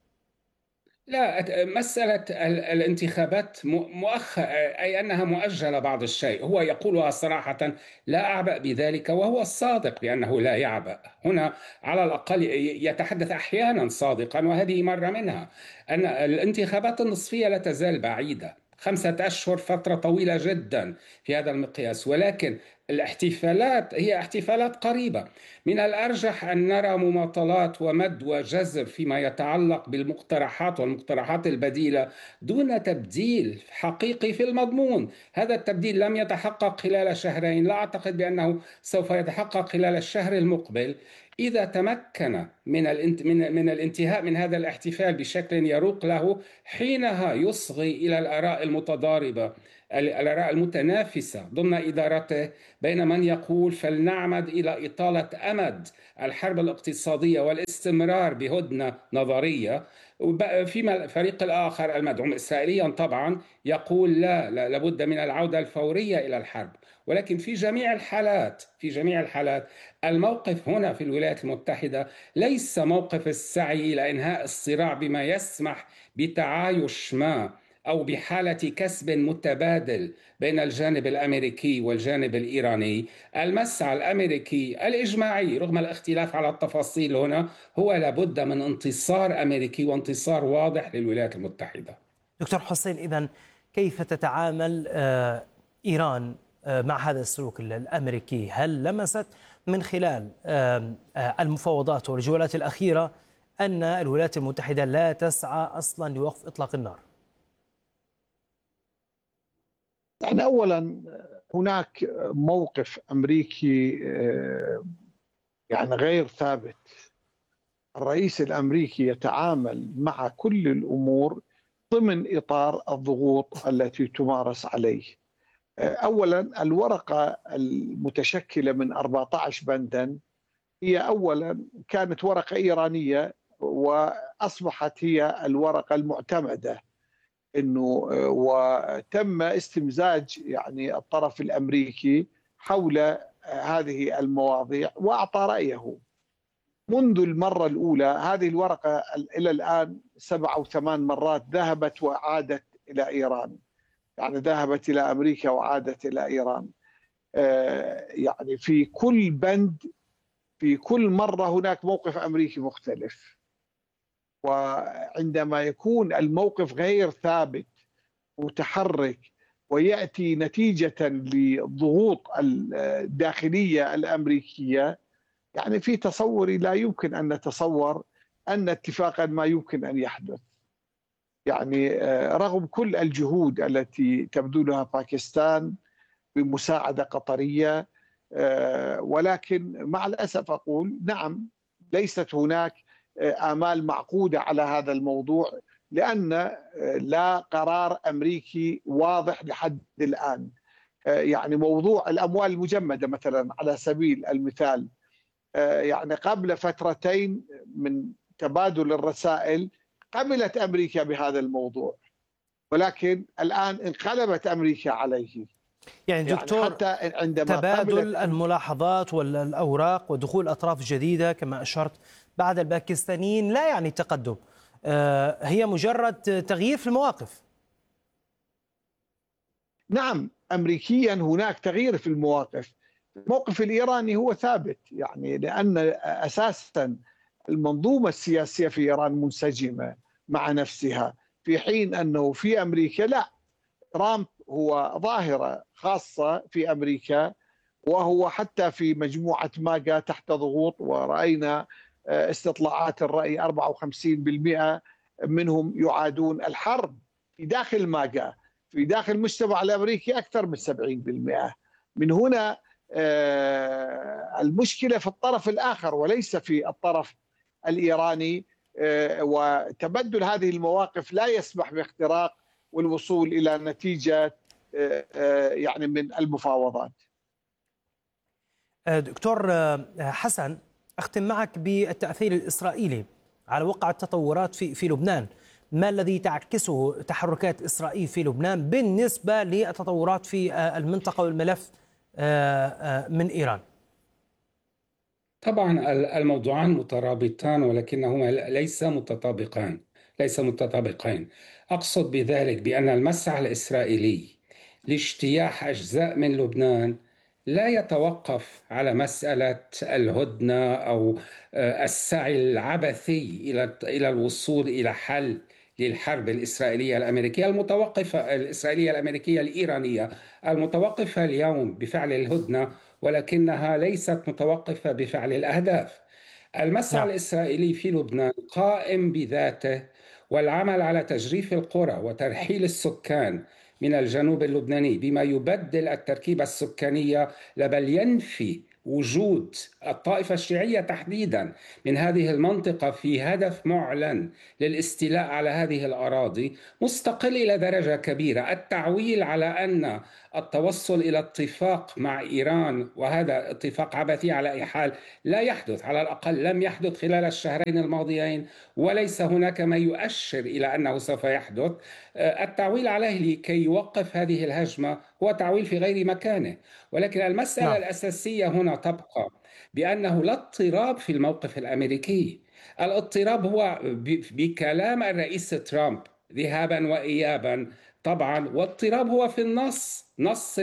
لا، مسألة الانتخابات مؤخر أي أنها مؤجلة بعض الشيء، هو يقولها صراحة لا أعبأ بذلك، وهو الصادق بأنه لا يعبأ. هنا على الأقل يتحدث أحيانا صادقا، وهذه مرة منها. أن الانتخابات النصفية لا تزال بعيدة، خمسة أشهر فترة طويلة جدا في هذا المقياس، ولكن الاحتفالات هي احتفالات قريبة. من الأرجح أن نرى مماطلات ومد وجزر فيما يتعلق بالمقترحات والمقترحات البديلة دون تبديل حقيقي في المضمون. هذا التبديل لم يتحقق خلال شهرين، لا أعتقد بأنه سوف يتحقق خلال الشهر المقبل. إذا تمكن من من من الانتهاء من هذا الاحتفال بشكل يروق له، حينها يصغي إلى الآراء المتضاربة، الآراء المتنافسة ضمن إدارته، بين من يقول فلنعمد إلى إطالة أمد الحرب الاقتصادية والاستمرار بهدنة نظرية، فيما الفريق الآخر المدعوم إسرائيليا طبعا يقول لا, لا لابد من العودة الفورية إلى الحرب. ولكن في جميع الحالات في جميع الحالات الموقف هنا في الولايات المتحدة ليس موقف السعي إلى إنهاء الصراع بما يسمح بتعايش ما أو بحالة كسب متبادل بين الجانب الأمريكي والجانب الإيراني. المسعى الأمريكي الإجماعي رغم الاختلاف على التفاصيل هنا هو لابد من انتصار أمريكي وانتصار واضح للولايات المتحدة. دكتور حسين، إذن كيف تتعامل إيران مع هذا السلوك الأمريكي؟ هل لمست من خلال المفاوضات والجولات الأخيرة أن الولايات المتحدة لا تسعى أصلا لوقف إطلاق النار؟ يعني أولا هناك موقف أمريكي يعني غير ثابت. الرئيس الأمريكي يتعامل مع كل الأمور ضمن إطار الضغوط التي تمارس عليه. أولا الورقة المتشكلة من أربعة عشر بندا هي أولا كانت ورقة إيرانية وأصبحت هي الورقة المعتمدة، إنه وتم استمزاج يعني الطرف الأمريكي حول هذه المواضيع وأعطى رأيه. منذ المرة الأولى هذه الورقة إلى الآن سبع أو ثمان مرات ذهبت وعادت إلى إيران، يعني ذهبت إلى أمريكا وعادت إلى إيران. يعني في كل بند في كل مرة هناك موقف أمريكي مختلف، وعندما يكون الموقف غير ثابت متحرك ويأتي نتيجة للضغوط الداخلية الأمريكية، يعني في تصوري لا يمكن أن نتصور أن اتفاقا ما يمكن أن يحدث. يعني رغم كل الجهود التي تبذلها باكستان بمساعدة قطرية، ولكن مع الأسف أقول نعم ليست هناك آمال معقودة على هذا الموضوع، لأن لا قرار أمريكي واضح لحد الآن. يعني موضوع الأموال المجمدة مثلا على سبيل المثال، يعني قبل فترتين من تبادل الرسائل قبلت أمريكا بهذا الموضوع، ولكن الآن انقلبت أمريكا عليه. يعني دكتور، يعني حتى عندما تبادل الملاحظات والأوراق ودخول أطراف جديدة كما أشرت بعد الباكستانيين لا يعني تقدم، هي مجرد تغيير في المواقف. نعم أمريكيا هناك تغيير في المواقف. الموقف الإيراني هو ثابت، يعني لأن أساسا المنظومة السياسية في إيران منسجمة مع نفسها، في حين أنه في أمريكا لا. ترامب هو ظاهرة خاصة في أمريكا، وهو حتى في مجموعة ماجا تحت ضغوط، ورأينا استطلاعات الرأي أربعة وخمسين بالمئة منهم يعادون الحرب في داخل ماجا. في داخل المجتمع الأمريكي أكثر من سبعين بالمئة. من هنا المشكلة في الطرف الآخر وليس في الطرف الإيراني، وتبدل هذه المواقف لا يسمح باختراق والوصول إلى نتيجة يعني من المفاوضات. دكتور حسن، أختم معك بالتأثير الإسرائيلي على وقع التطورات في في لبنان. ما الذي تعكسه تحركات إسرائيل في لبنان بالنسبة للتطورات في المنطقة والملف من إيران؟ طبعا الموضوعان مترابطان ولكنهما ليس متطابقان ليس متطابقين. أقصد بذلك بأن المسعى الإسرائيلي لاجتياح أجزاء من لبنان لا يتوقف على مسألة الهدنة أو السعي العبثي إلى إلى الوصول إلى حل للحرب الإسرائيلية الأمريكية المتوقفة الإسرائيلية الأمريكية الإيرانية المتوقفة اليوم بفعل الهدنة، ولكنها ليست متوقفة بفعل الأهداف. المسعى نعم. الإسرائيلي في لبنان قائم بذاته، والعمل على تجريف القرى وترحيل السكان من الجنوب اللبناني بما يبدل التركيبة السكانية بل ينفي وجود الطائفة الشيعية تحديدا من هذه المنطقة في هدف معلن للاستيلاء على هذه الأراضي، مستقل إلى درجة كبيرة. التعويل على أن التوصل إلى اتفاق مع إيران، وهذا اتفاق عبثي على أي حال لا يحدث، على الأقل لم يحدث خلال الشهرين الماضيين، وليس هناك ما يؤشر إلى أنه سوف يحدث. التعويل عليه لكي يوقف هذه الهجمة هو تعويل في غير مكانه. ولكن المسألة نعم. الأساسية هنا تبقى بأنه لا اضطراب في الموقف الأمريكي. الاضطراب هو بكلام الرئيس ترامب ذهابا وإيابا طبعا، واضطراب هو في النص، نص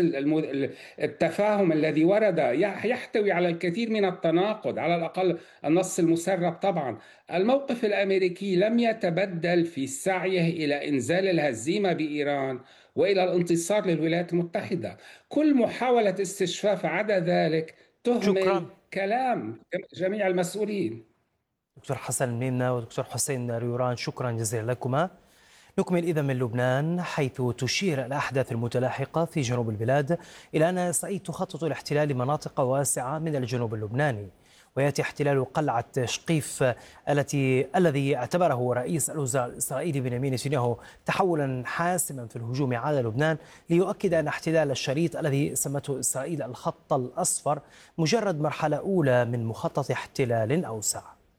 التفاهم الذي ورد يحتوي على الكثير من التناقض، على الأقل النص المسرب. طبعا الموقف الأمريكي لم يتبدل في سعيه إلى إنزال الهزيمة بإيران وإلى الانتصار للولايات المتحدة. كل محاولة استشفاف عدا ذلك تهمل شكرا. كلام جميع المسؤولين. دكتور حسن الميمنة ودكتور حسين ريوران، شكرا جزيلا لكما. نكمل إذا من لبنان، حيث تشير الأحداث المتلاحقة في جنوب البلاد إلى أن إسرائيل تخطط لاحتلال مناطق واسعة من الجنوب اللبناني، ويأتي احتلال قلعة شقيف التي الذي اعتبره رئيس الوزراء الإسرائيلي بنيامين نتنياهو تحولا حاسما في الهجوم على لبنان، ليؤكد أن احتلال الشريط الذي سمته إسرائيل الخط الأصفر مجرد مرحلة أولى من مخطط احتلال أوسع.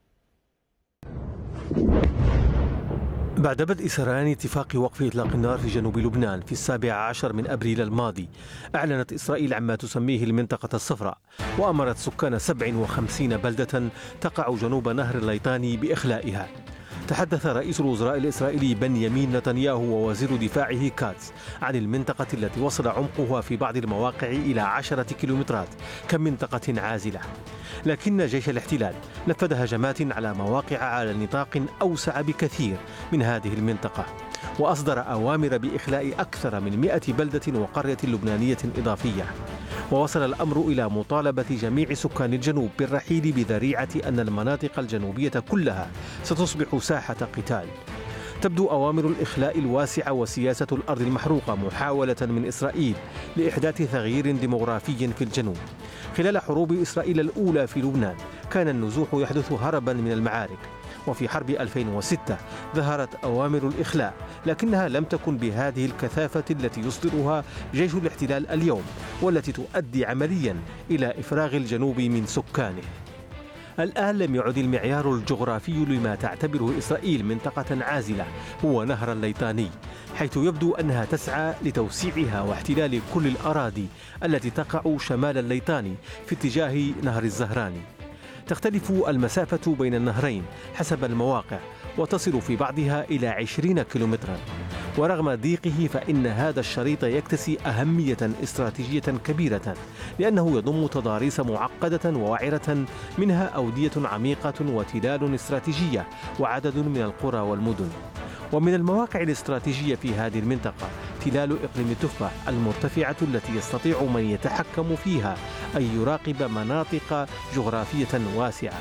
بعد بدء سريان اتفاق وقف إطلاق النار في جنوب لبنان في السابع عشر من أبريل الماضي، أعلنت إسرائيل عما تسميه المنطقة الصفراء، وأمرت سكان سبع وخمسين بلدة تقع جنوب نهر الليطاني بإخلائها. تحدث رئيس الوزراء الإسرائيلي بنيامين نتنياهو ووزير دفاعه كاتس عن المنطقة التي وصل عمقها في بعض المواقع إلى عشرة كيلومترات كمنطقة عازلة، لكن جيش الاحتلال نفذ هجمات على مواقع على نطاق أوسع بكثير من هذه المنطقة، وأصدر أوامر بإخلاء أكثر من مئة بلدة وقرية لبنانية إضافية. ووصل الأمر إلى مطالبة جميع سكان الجنوب بالرحيل بذريعة أن المناطق الجنوبية كلها ستصبح ساحة قتال. تبدو أوامر الإخلاء الواسعة وسياسة الأرض المحروقة محاولة من إسرائيل لإحداث تغيير ديمغرافي في الجنوب. خلال حروب إسرائيل الأولى في لبنان كان النزوح يحدث هربا من المعارك، وفي حرب ألفين وستة ظهرت أوامر الإخلاء، لكنها لم تكن بهذه الكثافة التي يصدرها جيش الاحتلال اليوم، والتي تؤدي عمليا إلى إفراغ الجنوب من سكانه. الآن لم يعد المعيار الجغرافي لما تعتبره إسرائيل منطقة عازلة هو نهر الليطاني، حيث يبدو أنها تسعى لتوسيعها واحتلال كل الأراضي التي تقع شمال الليطاني في اتجاه نهر الزهراني. تختلف المسافة بين النهرين حسب المواقع، وتصل في بعضها إلى عشرين كيلومترا. ورغم ضيقه فإن هذا الشريط يكتسي أهمية استراتيجية كبيرة، لأنه يضم تضاريس معقدة ووعرة، منها أودية عميقة وتلال استراتيجية وعدد من القرى والمدن. ومن المواقع الاستراتيجية في هذه المنطقة تلال إقليم التفاح المرتفعة التي يستطيع من يتحكم فيها أن يراقب مناطق جغرافية واسعة.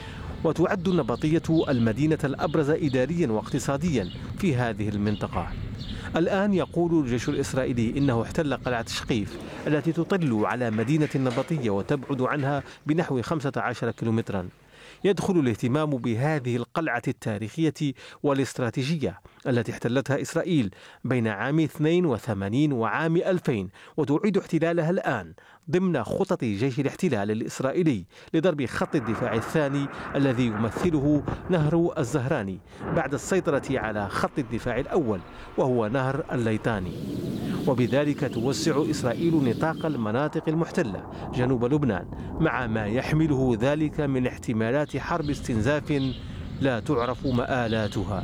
وتعد النبطية المدينة الأبرز إداريا واقتصاديا في هذه المنطقة. الآن يقول الجيش الإسرائيلي إنه احتل قلعة شقيف التي تطل على مدينة النبطية وتبعد عنها بنحو خمسة عشر كيلومترا. يدخل الاهتمام بهذه القلعة التاريخية والاستراتيجية التي احتلتها إسرائيل بين عام اثنين وثمانين وعام ألفين، وتعيد احتلالها الآن ضمن خطط جيش الاحتلال الإسرائيلي لضرب خط الدفاع الثاني الذي يمثله نهر الزهراني بعد السيطرة على خط الدفاع الأول وهو نهر الليطاني. وبذلك توسع إسرائيل نطاق المناطق المحتلة جنوب لبنان مع ما يحمله ذلك من احتمالات حرب استنزاف لا تعرف مآلاتها.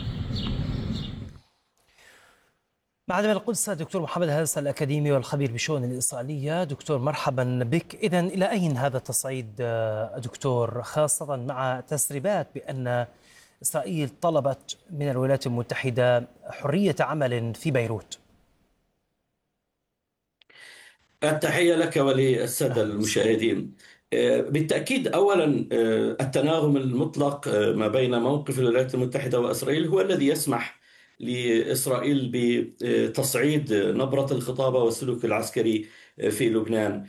معنا من القدس دكتور محمد هارس الأكاديمي والخبير بالشؤون الإسرائيلية. دكتور مرحبا بك. إذن إلى أين هذا التصعيد دكتور، خاصة مع تسريبات بأن إسرائيل طلبت من الولايات المتحدة حرية عمل في بيروت؟ التحية لك وللسادة المشاهدين. بالتأكيد أولا التناغم المطلق ما بين موقف الولايات المتحدة وإسرائيل هو الذي يسمح لإسرائيل بتصعيد نبرة الخطابة والسلوك العسكري في لبنان.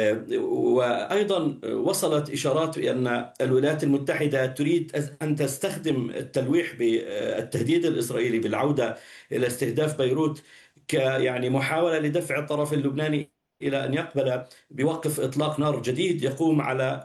وأيضا وصلت إشارات بأن الولايات المتحدة تريد أن تستخدم التلويح بالتهديد الإسرائيلي بالعودة إلى استهداف بيروت كيعني محاولة لدفع الطرف اللبناني إلى أن يقبل بوقف إطلاق نار جديد يقوم على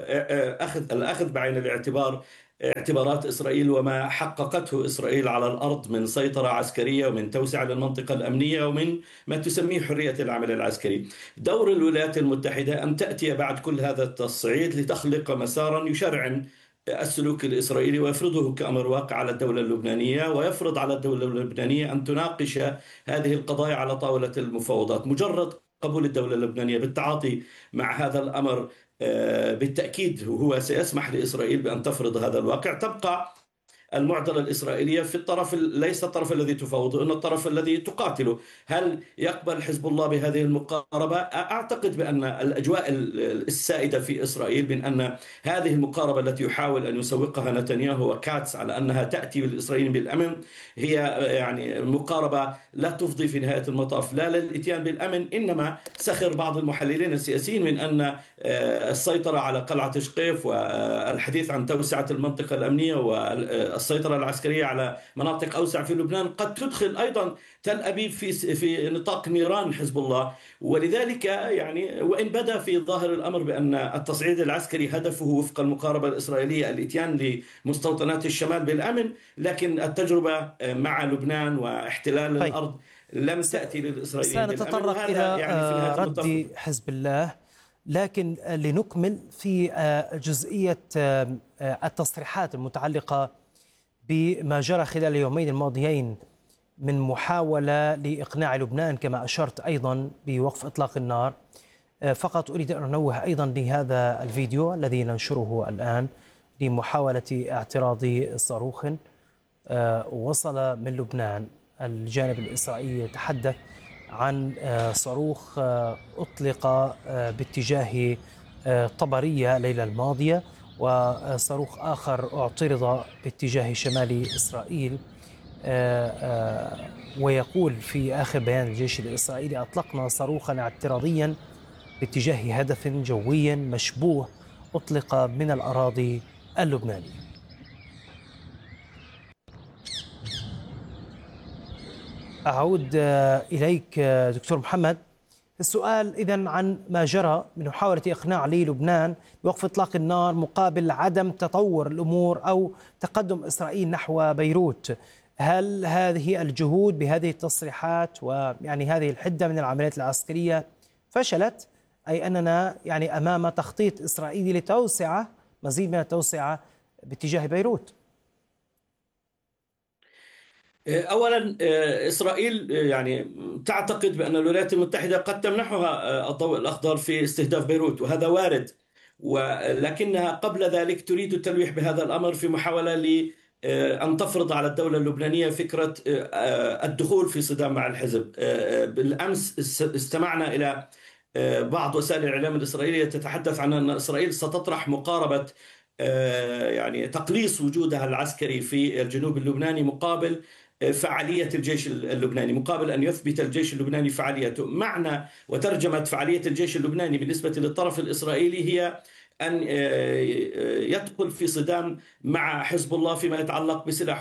أخذ الأخذ بعين الاعتبار اعتبارات إسرائيل وما حققته إسرائيل على الأرض من سيطرة عسكرية ومن توسعة للمنطقة الأمنية ومن ما تسميه حرية العمل العسكري. دور الولايات المتحدة أن تأتي بعد كل هذا التصعيد لتخلق مسارا يشرعن السلوك الإسرائيلي ويفرضه كأمر واقع على الدولة اللبنانية، ويفرض على الدولة اللبنانية أن تناقش هذه القضايا على طاولة المفاوضات. مجرد قبول الدولة اللبنانية بالتعاطي مع هذا الأمر بالتأكيد هو سيسمح لإسرائيل بأن تفرض هذا الواقع. تبقى المعضلة الإسرائيلية في الطرف ليس الطرف الذي تفاوضه، إن الطرف الذي تقاتله. هل يقبل حزب الله بهذه المقاربة؟ أعتقد بأن الأجواء السائدة في إسرائيل من أن هذه المقاربة التي يحاول أن يسوقها نتنياهو وكاتس على أنها تأتي للإسرائيليين بالأمن هي يعني مقاربة لا تفضي في نهاية المطاف لا للإتيان بالأمن، إنما سخر بعض المحللين السياسيين من أن السيطرة على قلعة شقيف والحديث عن توسعة المنطقة الأمنية والسيطرة العسكرية على مناطق أوسع في لبنان قد تدخل أيضا تل أبيب في في نطاق نيران حزب الله. ولذلك يعني وإن بدا في ظاهر الأمر بأن التصعيد العسكري هدفه وفق المقاربة الإسرائيلية الإتيان لمستوطنات الشمال بالأمن، لكن التجربة مع لبنان واحتلال طيب. الأرض لم تأتي للإسرائيليين بالأمن. سنتطرق إلى يعني رد حزب الله، لكن لنكمل في جزئية التصريحات المتعلقة بما جرى خلال اليومين الماضيين من محاولة لإقناع لبنان كما أشرت أيضا بوقف إطلاق النار. فقط أريد أن أنوه أيضا لهذا الفيديو الذي ننشره الآن لمحاولة اعتراض صاروخ وصل من لبنان. الجانب الإسرائيلي يتحدث عن صاروخ أطلق باتجاه طبرية الليلة الماضية، وصاروخ آخر اعترض باتجاه شمال إسرائيل. ويقول في آخر بيان الجيش الإسرائيلي: أطلقنا صاروخا اعتراضيا باتجاه هدف جوي مشبوه أطلق من الأراضي اللبنانية. أعود إليك دكتور محمد. السؤال إذن عن ما جرى من محاولة إقناع للبنان بوقف إطلاق النار مقابل عدم تطور الأمور أو تقدم إسرائيل نحو بيروت. هل هذه الجهود بهذه التصريحات ويعني هذه الحدة من العمليات العسكرية فشلت، أي أننا يعني أمام تخطيط إسرائيلي لتوسعة مزيد من التوسعة باتجاه بيروت؟ أولا إسرائيل يعني تعتقد بأن الولايات المتحدة قد تمنحها الضوء الأخضر في استهداف بيروت، وهذا وارد، ولكنها قبل ذلك تريد التلويح بهذا الأمر في محاولة لأن تفرض على الدولة اللبنانية فكرة الدخول في صدام مع الحزب. بالأمس استمعنا إلى بعض وسائل الإعلام الإسرائيلية تتحدث عن أن إسرائيل ستطرح مقاربة يعني تقليص وجودها العسكري في الجنوب اللبناني مقابل فعالية الجيش اللبناني، مقابل أن يثبت الجيش اللبناني فعاليته. معنى وترجمة فعالية الجيش اللبناني بالنسبة للطرف الإسرائيلي هي أن يدخل في صدام مع حزب الله فيما يتعلق بسلاحه.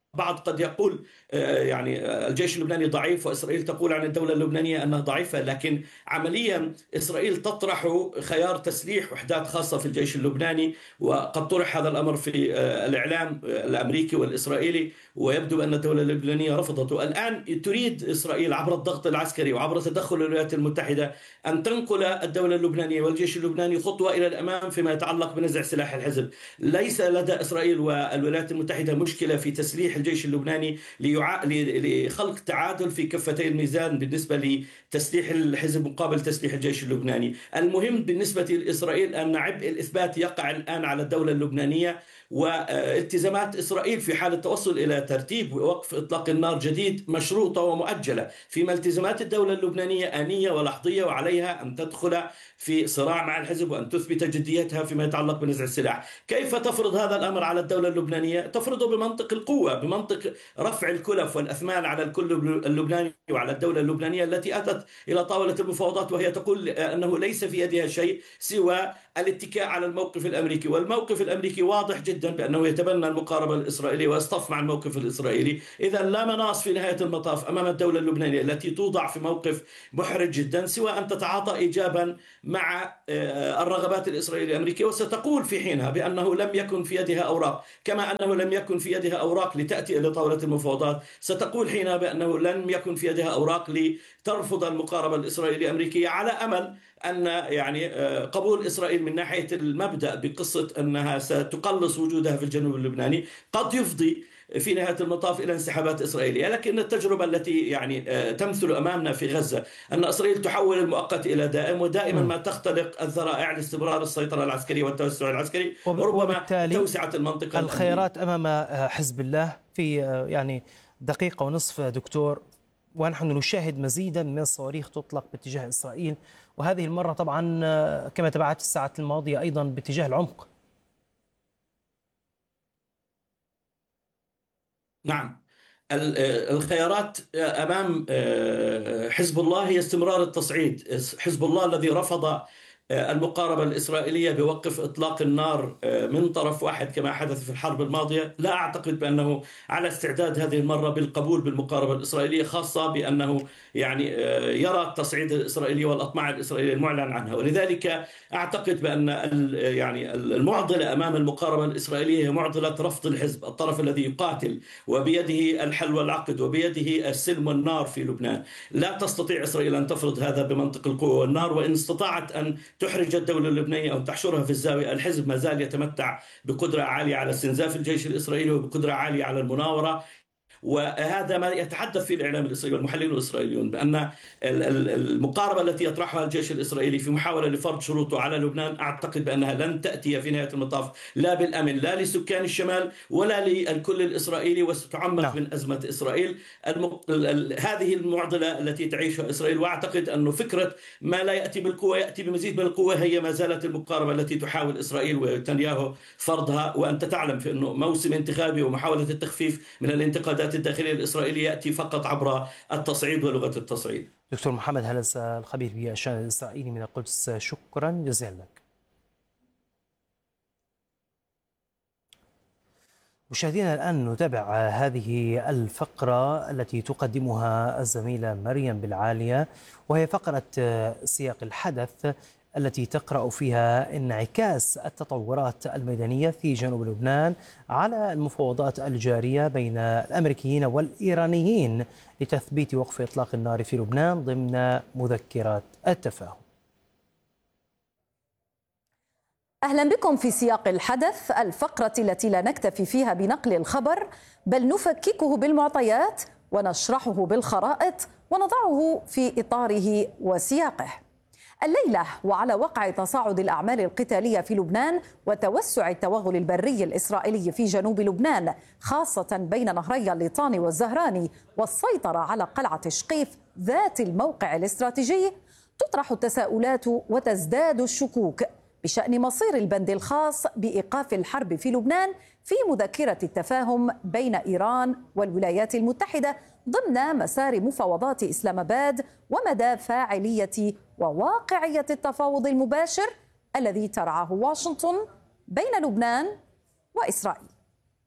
بعض قد يقول يعني الجيش اللبناني ضعيف وإسرائيل تقول عن الدولة اللبنانية أنها ضعيفة، لكن عمليا إسرائيل تطرح خيار تسليح وحدات خاصة في الجيش اللبناني، وقد طرح هذا الأمر في الإعلام الأمريكي والإسرائيلي، ويبدو أن الدولة اللبنانية رفضته. الآن تريد إسرائيل عبر الضغط العسكري وعبر تدخل الولايات المتحدة أن تنقل الدولة اللبنانية والجيش اللبناني خطوة إلى الأمام فيما يتعلق بنزع سلاح الحزب. ليس لدى إسرائيل والولايات المتحدة مشكلة في تسليح الجيش اللبناني ليع... لخلق تعادل في كفتي الميزان بالنسبة لتسليح الحزب مقابل تسليح الجيش اللبناني. المهم بالنسبة لإسرائيل أن عبء الإثبات يقع الآن على الدولة اللبنانية، والتزامات إسرائيل في حال التوصل إلى ترتيب ووقف إطلاق النار جديد مشروطة ومؤجلة، فيما التزامات الدولة اللبنانية آنية ولحظية، وعليها أن تدخل في صراع مع الحزب وأن تثبت جديتها فيما يتعلق بنزع السلاح. كيف تفرض هذا الأمر على الدولة اللبنانية؟ تفرضه بمنطق القوة، بمنطق رفع الكلف والأثمان على الكل اللبناني وعلى الدولة اللبنانية التي أتت إلى طاولة المفاوضات وهي تقول أنه ليس في يدها شيء سوى الاتكاء على الموقف الأمريكي. والموقف الأمريكي واضح جدا بأنه يتبنى المقاربة الإسرائيلية ويصطف مع الموقف الإسرائيلي. إذا لا مناص في نهاية المطاف أمام الدولة اللبنانية التي توضع في موقف محرج جدا سوى أن تتعاطى إيجابا مع الرغبات الإسرائيلية الأمريكية، وستقول في حينها بأنه لم يكن في يدها أوراق، كما أنه لم يكن في يدها أوراق لتأتي إلى طاولة المفاوضات. ستقول حينها بأنه لم يكن في يدها أوراق لترفض المقاربة الإسرائيلية الأمريكية، على أمل أن يعني قبول إسرائيل من ناحية المبدأ بقصة أنها ستقلص وجودها في الجنوب اللبناني قد يفضي في نهاية المطاف إلى انسحابات إسرائيلية. لكن التجربة التي يعني تمثل أمامنا في غزة أن إسرائيل تحول المؤقت إلى دائم، ودائما ما تختلق الذرائع لاستمرار السيطرة العسكرية والتوسع العسكري، وربما توسعة المنطقة. الخيارات أمام حزب الله في يعني دقيقة ونصف دكتور، ونحن نشاهد مزيدا من الصواريخ تطلق باتجاه إسرائيل، وهذه المرة طبعا كما تبعت الساعات الماضية أيضا باتجاه العمق. نعم، الخيارات أمام حزب الله هي استمرار التصعيد. حزب الله الذي رفض المقاربة الإسرائيلية بوقف إطلاق النار من طرف واحد كما حدث في الحرب الماضية، لا أعتقد بأنه على استعداد هذه المرة بالقبول بالمقاربة الإسرائيلية، خاصة بأنه يعني يرى التصعيد الإسرائيلي والأطماع الإسرائيلية المعلن عنها. ولذلك أعتقد بأن يعني المعضلة أمام المقاربة الإسرائيلية هي معضلة رفض الحزب، الطرف الذي يقاتل وبيده الحل والعقد وبيده السلم والنار في لبنان. لا تستطيع إسرائيل أن تفرض هذا بمنطق القوة والنار، وإن استطاعت أن تحرج الدولة اللبنانية أو تحشرها في الزاوية. الحزب ما زال يتمتع بقدرة عالية على استنزاف الجيش الإسرائيلي وبقدرة عالية على المناورة، وهذا ما يتحدث فيه الإعلام الإسرائيلي والمحللين الإسرائيليون، بأن المقاربة التي يطرحها الجيش الإسرائيلي في محاولة لفرض شروطه على لبنان أعتقد بأنها لن تأتي في نهاية المطاف لا بالأمن لا لسكان الشمال ولا للكل الإسرائيلي، وستعمق نعم. من أزمة إسرائيل. المق... هذه المعضلة التي تعيشها إسرائيل، وأعتقد أنه فكرة ما لا يأتي بالقوة يأتي بمزيد من القوة هي ما زالت المقاربة التي تحاول إسرائيل ونتنياهو فرضها. وأنت تعلم في أنه موسم انتخابي ومحاولة التخفيف من الانتقادات الداخلية الإسرائيلية يأتي فقط عبر التصعيد ولغة التصعيد. دكتور محمد هلس الخبير بالشأن الإسرائيلي من القدس، شكرا جزيلا لك. مشاهدينا الآن نتابع هذه الفقرة التي تقدمها الزميلة مريم بالعالية، وهي فقرة سياق الحدث التي تقرأ فيها انعكاس التطورات الميدانية في جنوب لبنان على المفاوضات الجارية بين الأمريكيين والإيرانيين لتثبيت وقف إطلاق النار في لبنان ضمن مذكرات التفاهم. أهلا بكم في سياق الحدث، الفقرة التي لا نكتفي فيها بنقل الخبر بل نفككه بالمعطيات ونشرحه بالخرائط ونضعه في إطاره وسياقه. الليلة وعلى وقع تصاعد الأعمال القتالية في لبنان وتوسع التوغل البري الإسرائيلي في جنوب لبنان خاصة بين نهري الليطاني والزهراني والسيطرة على قلعة شقيف ذات الموقع الاستراتيجي، تطرح التساؤلات وتزداد الشكوك بشأن مصير البند الخاص بإيقاف الحرب في لبنان في مذكرة التفاهم بين إيران والولايات المتحدة ضمن مسار مفاوضات إسلام آباد ومدى فاعلية وواقعية التفاوض المباشر الذي ترعاه واشنطن بين لبنان وإسرائيل.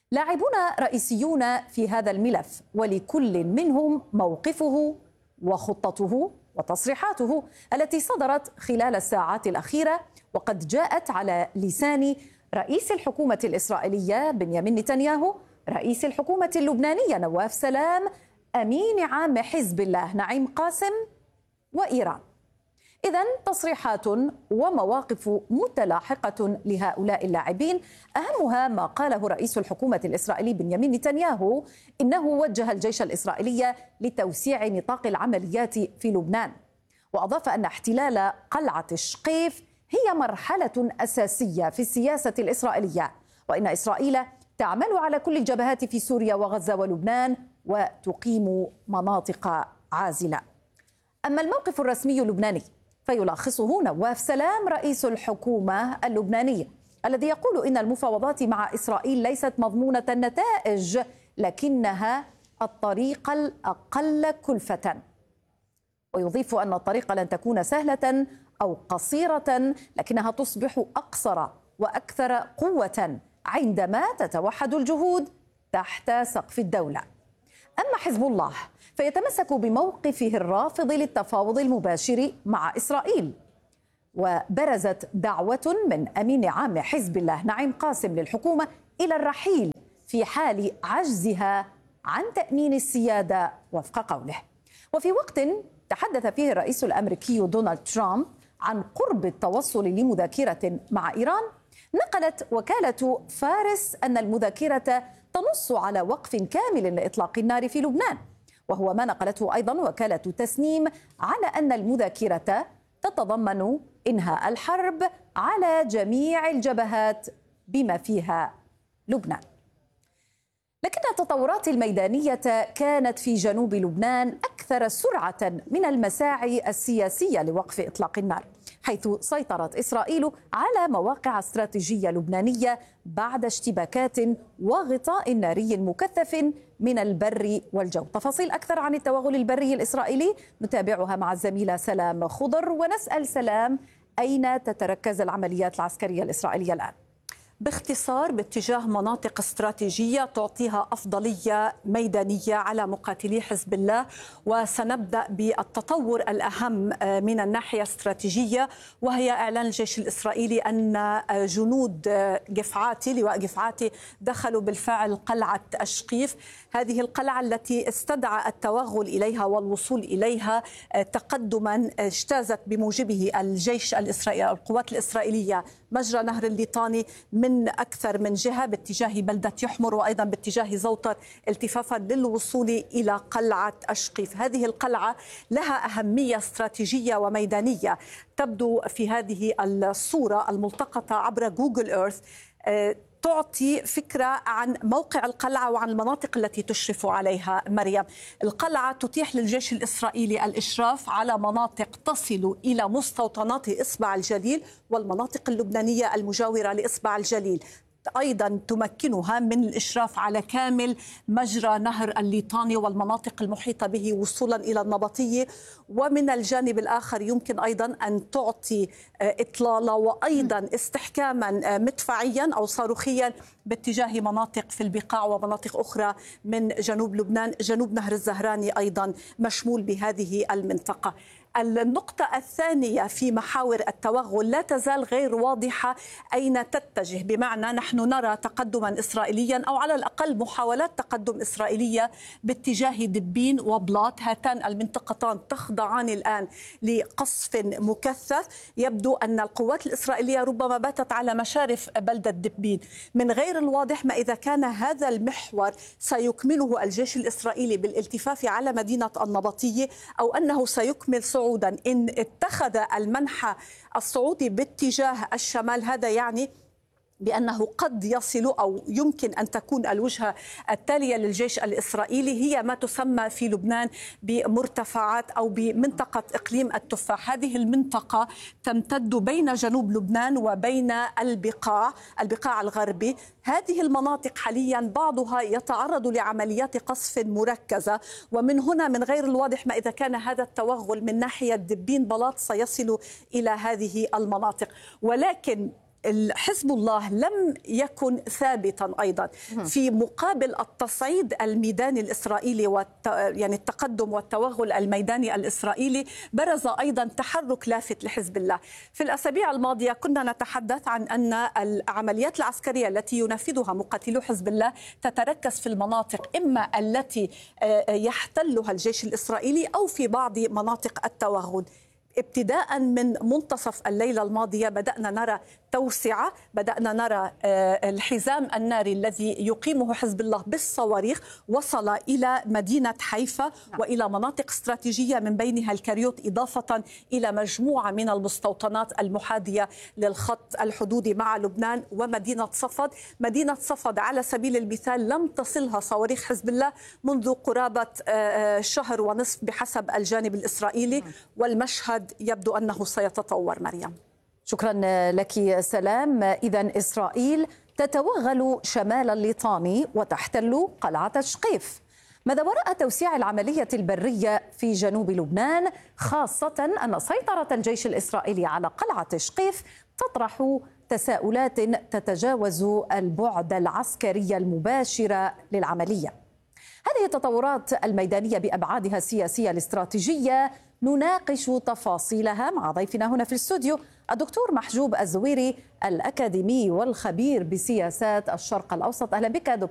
لاعبون رئيسيون في هذا الملف، ولكل منهم موقفه وخطته وتصريحاته التي صدرت خلال الساعات الأخيرة، وقد جاءت على لسان رئيس الحكومة الإسرائيلية بنيامين نتنياهو، رئيس الحكومة اللبنانية نواف سلام، أمين عام حزب الله نعيم قاسم، وإيران. إذن تصريحات ومواقف متلاحقة لهؤلاء اللاعبين، أهمها ما قاله رئيس الحكومة الإسرائيلي بنيامين نتنياهو إنه وجه الجيش الإسرائيلي لتوسيع نطاق العمليات في لبنان، وأضاف أن احتلال قلعة شقيف هي مرحلة أساسية في السياسة الإسرائيلية، وإن إسرائيل تعمل على كل الجبهات في سوريا وغزة ولبنان وتقيم مناطق عازلة. أما الموقف الرسمي اللبناني فيلخصه نواف سلام رئيس الحكومة اللبنانية، الذي يقول إن المفاوضات مع إسرائيل ليست مضمونة النتائج، لكنها الطريق الأقل كلفة، ويضيف أن الطريق لن تكون سهلة أو قصيرة، لكنها تصبح أقصر وأكثر قوة عندما تتوحد الجهود تحت سقف الدولة. أما حزب الله فيتمسك بموقفه الرافض للتفاوض المباشر مع إسرائيل، وبرزت دعوة من أمين عام حزب الله نعيم قاسم للحكومة إلى الرحيل في حال عجزها عن تأمين السيادة وفق قوله. وفي وقت تحدث فيه الرئيس الأمريكي دونالد ترامب عن قرب التوصل لمذاكرة مع إيران، نقلت وكالة فارس أن المذاكرة تنص على وقف كامل لإطلاق النار في لبنان، وهو ما نقلته أيضا وكالة تسنيم على أن المذاكرة تتضمن إنهاء الحرب على جميع الجبهات بما فيها لبنان. لكن التطورات الميدانية كانت في جنوب لبنان أكثر سرعة من المساعي السياسية لوقف إطلاق النار، حيث سيطرت إسرائيل على مواقع استراتيجية لبنانية بعد اشتباكات وغطاء ناري مكثف من البر والجو. تفاصيل أكثر عن التوغل البري الإسرائيلي نتابعها مع الزميلة سلام خضر، ونسأل سلام أين تتركز العمليات العسكرية الإسرائيلية الآن؟ باختصار باتجاه مناطق استراتيجية تعطيها أفضلية ميدانية على مقاتلي حزب الله، وسنبدأ بالتطور الأهم من الناحية الاستراتيجية، وهي إعلان الجيش الإسرائيلي أن جنود جفعاتي لواء جفعاتي دخلوا بالفعل قلعة أشقيف، هذه القلعة التي استدعى التوغل إليها والوصول إليها تقدما اجتازت بموجبه الجيش الإسرائيلي القوات الإسرائيلية مجرى نهر الليطاني من أكثر من جهة باتجاه بلدة يحمر وأيضا باتجاه زوطر، التفافا للوصول إلى قلعة أشقيف. هذه القلعة لها أهمية استراتيجية وميدانية، تبدو في هذه الصورة الملتقطة عبر جوجل إيرث تعطي فكرة عن موقع القلعة وعن المناطق التي تشرف عليها مريم. القلعة تتيح للجيش الإسرائيلي الإشراف على مناطق تصل إلى مستوطنات إصبع الجليل والمناطق اللبنانية المجاورة لإصبع الجليل، أيضا تمكنها من الإشراف على كامل مجرى نهر الليطاني والمناطق المحيطة به وصولا إلى النبطية، ومن الجانب الآخر يمكن أيضا أن تعطي إطلالة وأيضا استحكاما مدفعيا أو صاروخيا باتجاه مناطق في البقاع ومناطق أخرى من جنوب لبنان. جنوب نهر الزهراني أيضا مشمول بهذه المنطقة. النقطة الثانية في محاور التوغل لا تزال غير واضحة أين تتجه، بمعنى نحن نرى تقدما إسرائيليا أو على الأقل محاولات تقدم إسرائيلية باتجاه دبين وبلاط، هاتان المنطقتان تخضعان الآن لقصف مكثف. يبدو أن القوات الإسرائيلية ربما باتت على مشارف بلدة دبين. من غير الواضح ما إذا كان هذا المحور سيكمله الجيش الإسرائيلي بالالتفاف على مدينة النبطية أو أنه سيكمل صعودا إن اتخذ المنحى الصعودي باتجاه الشمال. هذا يعني بأنه قد يصل أو يمكن أن تكون الوجهة التالية للجيش الإسرائيلي هي ما تسمى في لبنان بمرتفعات أو بمنطقة إقليم التفاح. هذه المنطقة تمتد بين جنوب لبنان وبين البقاع البقاع الغربي. هذه المناطق حاليا بعضها يتعرض لعمليات قصف مركزة، ومن هنا من غير الواضح ما إذا كان هذا التوغل من ناحية دبين بلاط سيصل إلى هذه المناطق. ولكن حزب الله لم يكن ثابتا أيضا في مقابل التصعيد الميداني الإسرائيلي والت... يعني التقدم والتوغل الميداني الإسرائيلي. برز أيضا تحرك لافت لحزب الله. في الأسابيع الماضية كنا نتحدث عن أن العمليات العسكرية التي ينفذها مقاتلو حزب الله تتركز في المناطق إما التي يحتلها الجيش الإسرائيلي أو في بعض مناطق التوغل. ابتداء من منتصف الليلة الماضية بدأنا نرى توسعة، بدأنا نرى الحزام الناري الذي يقيمه حزب الله بالصواريخ وصل إلى مدينة حيفا وإلى مناطق استراتيجية من بينها الكريوت، إضافة إلى مجموعة من المستوطنات المحاذية للخط الحدودي مع لبنان ومدينة صفد. مدينة صفد على سبيل المثال لم تصلها صواريخ حزب الله منذ قرابة شهر ونصف بحسب الجانب الإسرائيلي، والمشهد يبدو أنه سيتطور. مريم، شكرا لك سلام. إذن إسرائيل تتوغل شمال الليطاني وتحتل قلعة شقيف. ماذا وراء توسيع العملية البرية في جنوب لبنان، خاصة أن سيطرة الجيش الإسرائيلي على قلعة شقيف تطرح تساؤلات تتجاوز البعد العسكري المباشر للعملية؟ هذه التطورات الميدانية بأبعادها السياسية الاستراتيجية نناقش تفاصيلها مع ضيفنا هنا في الاستوديو الدكتور محجوب الزويري، الأكاديمي والخبير بسياسات الشرق الأوسط. أهلا بك دكتور.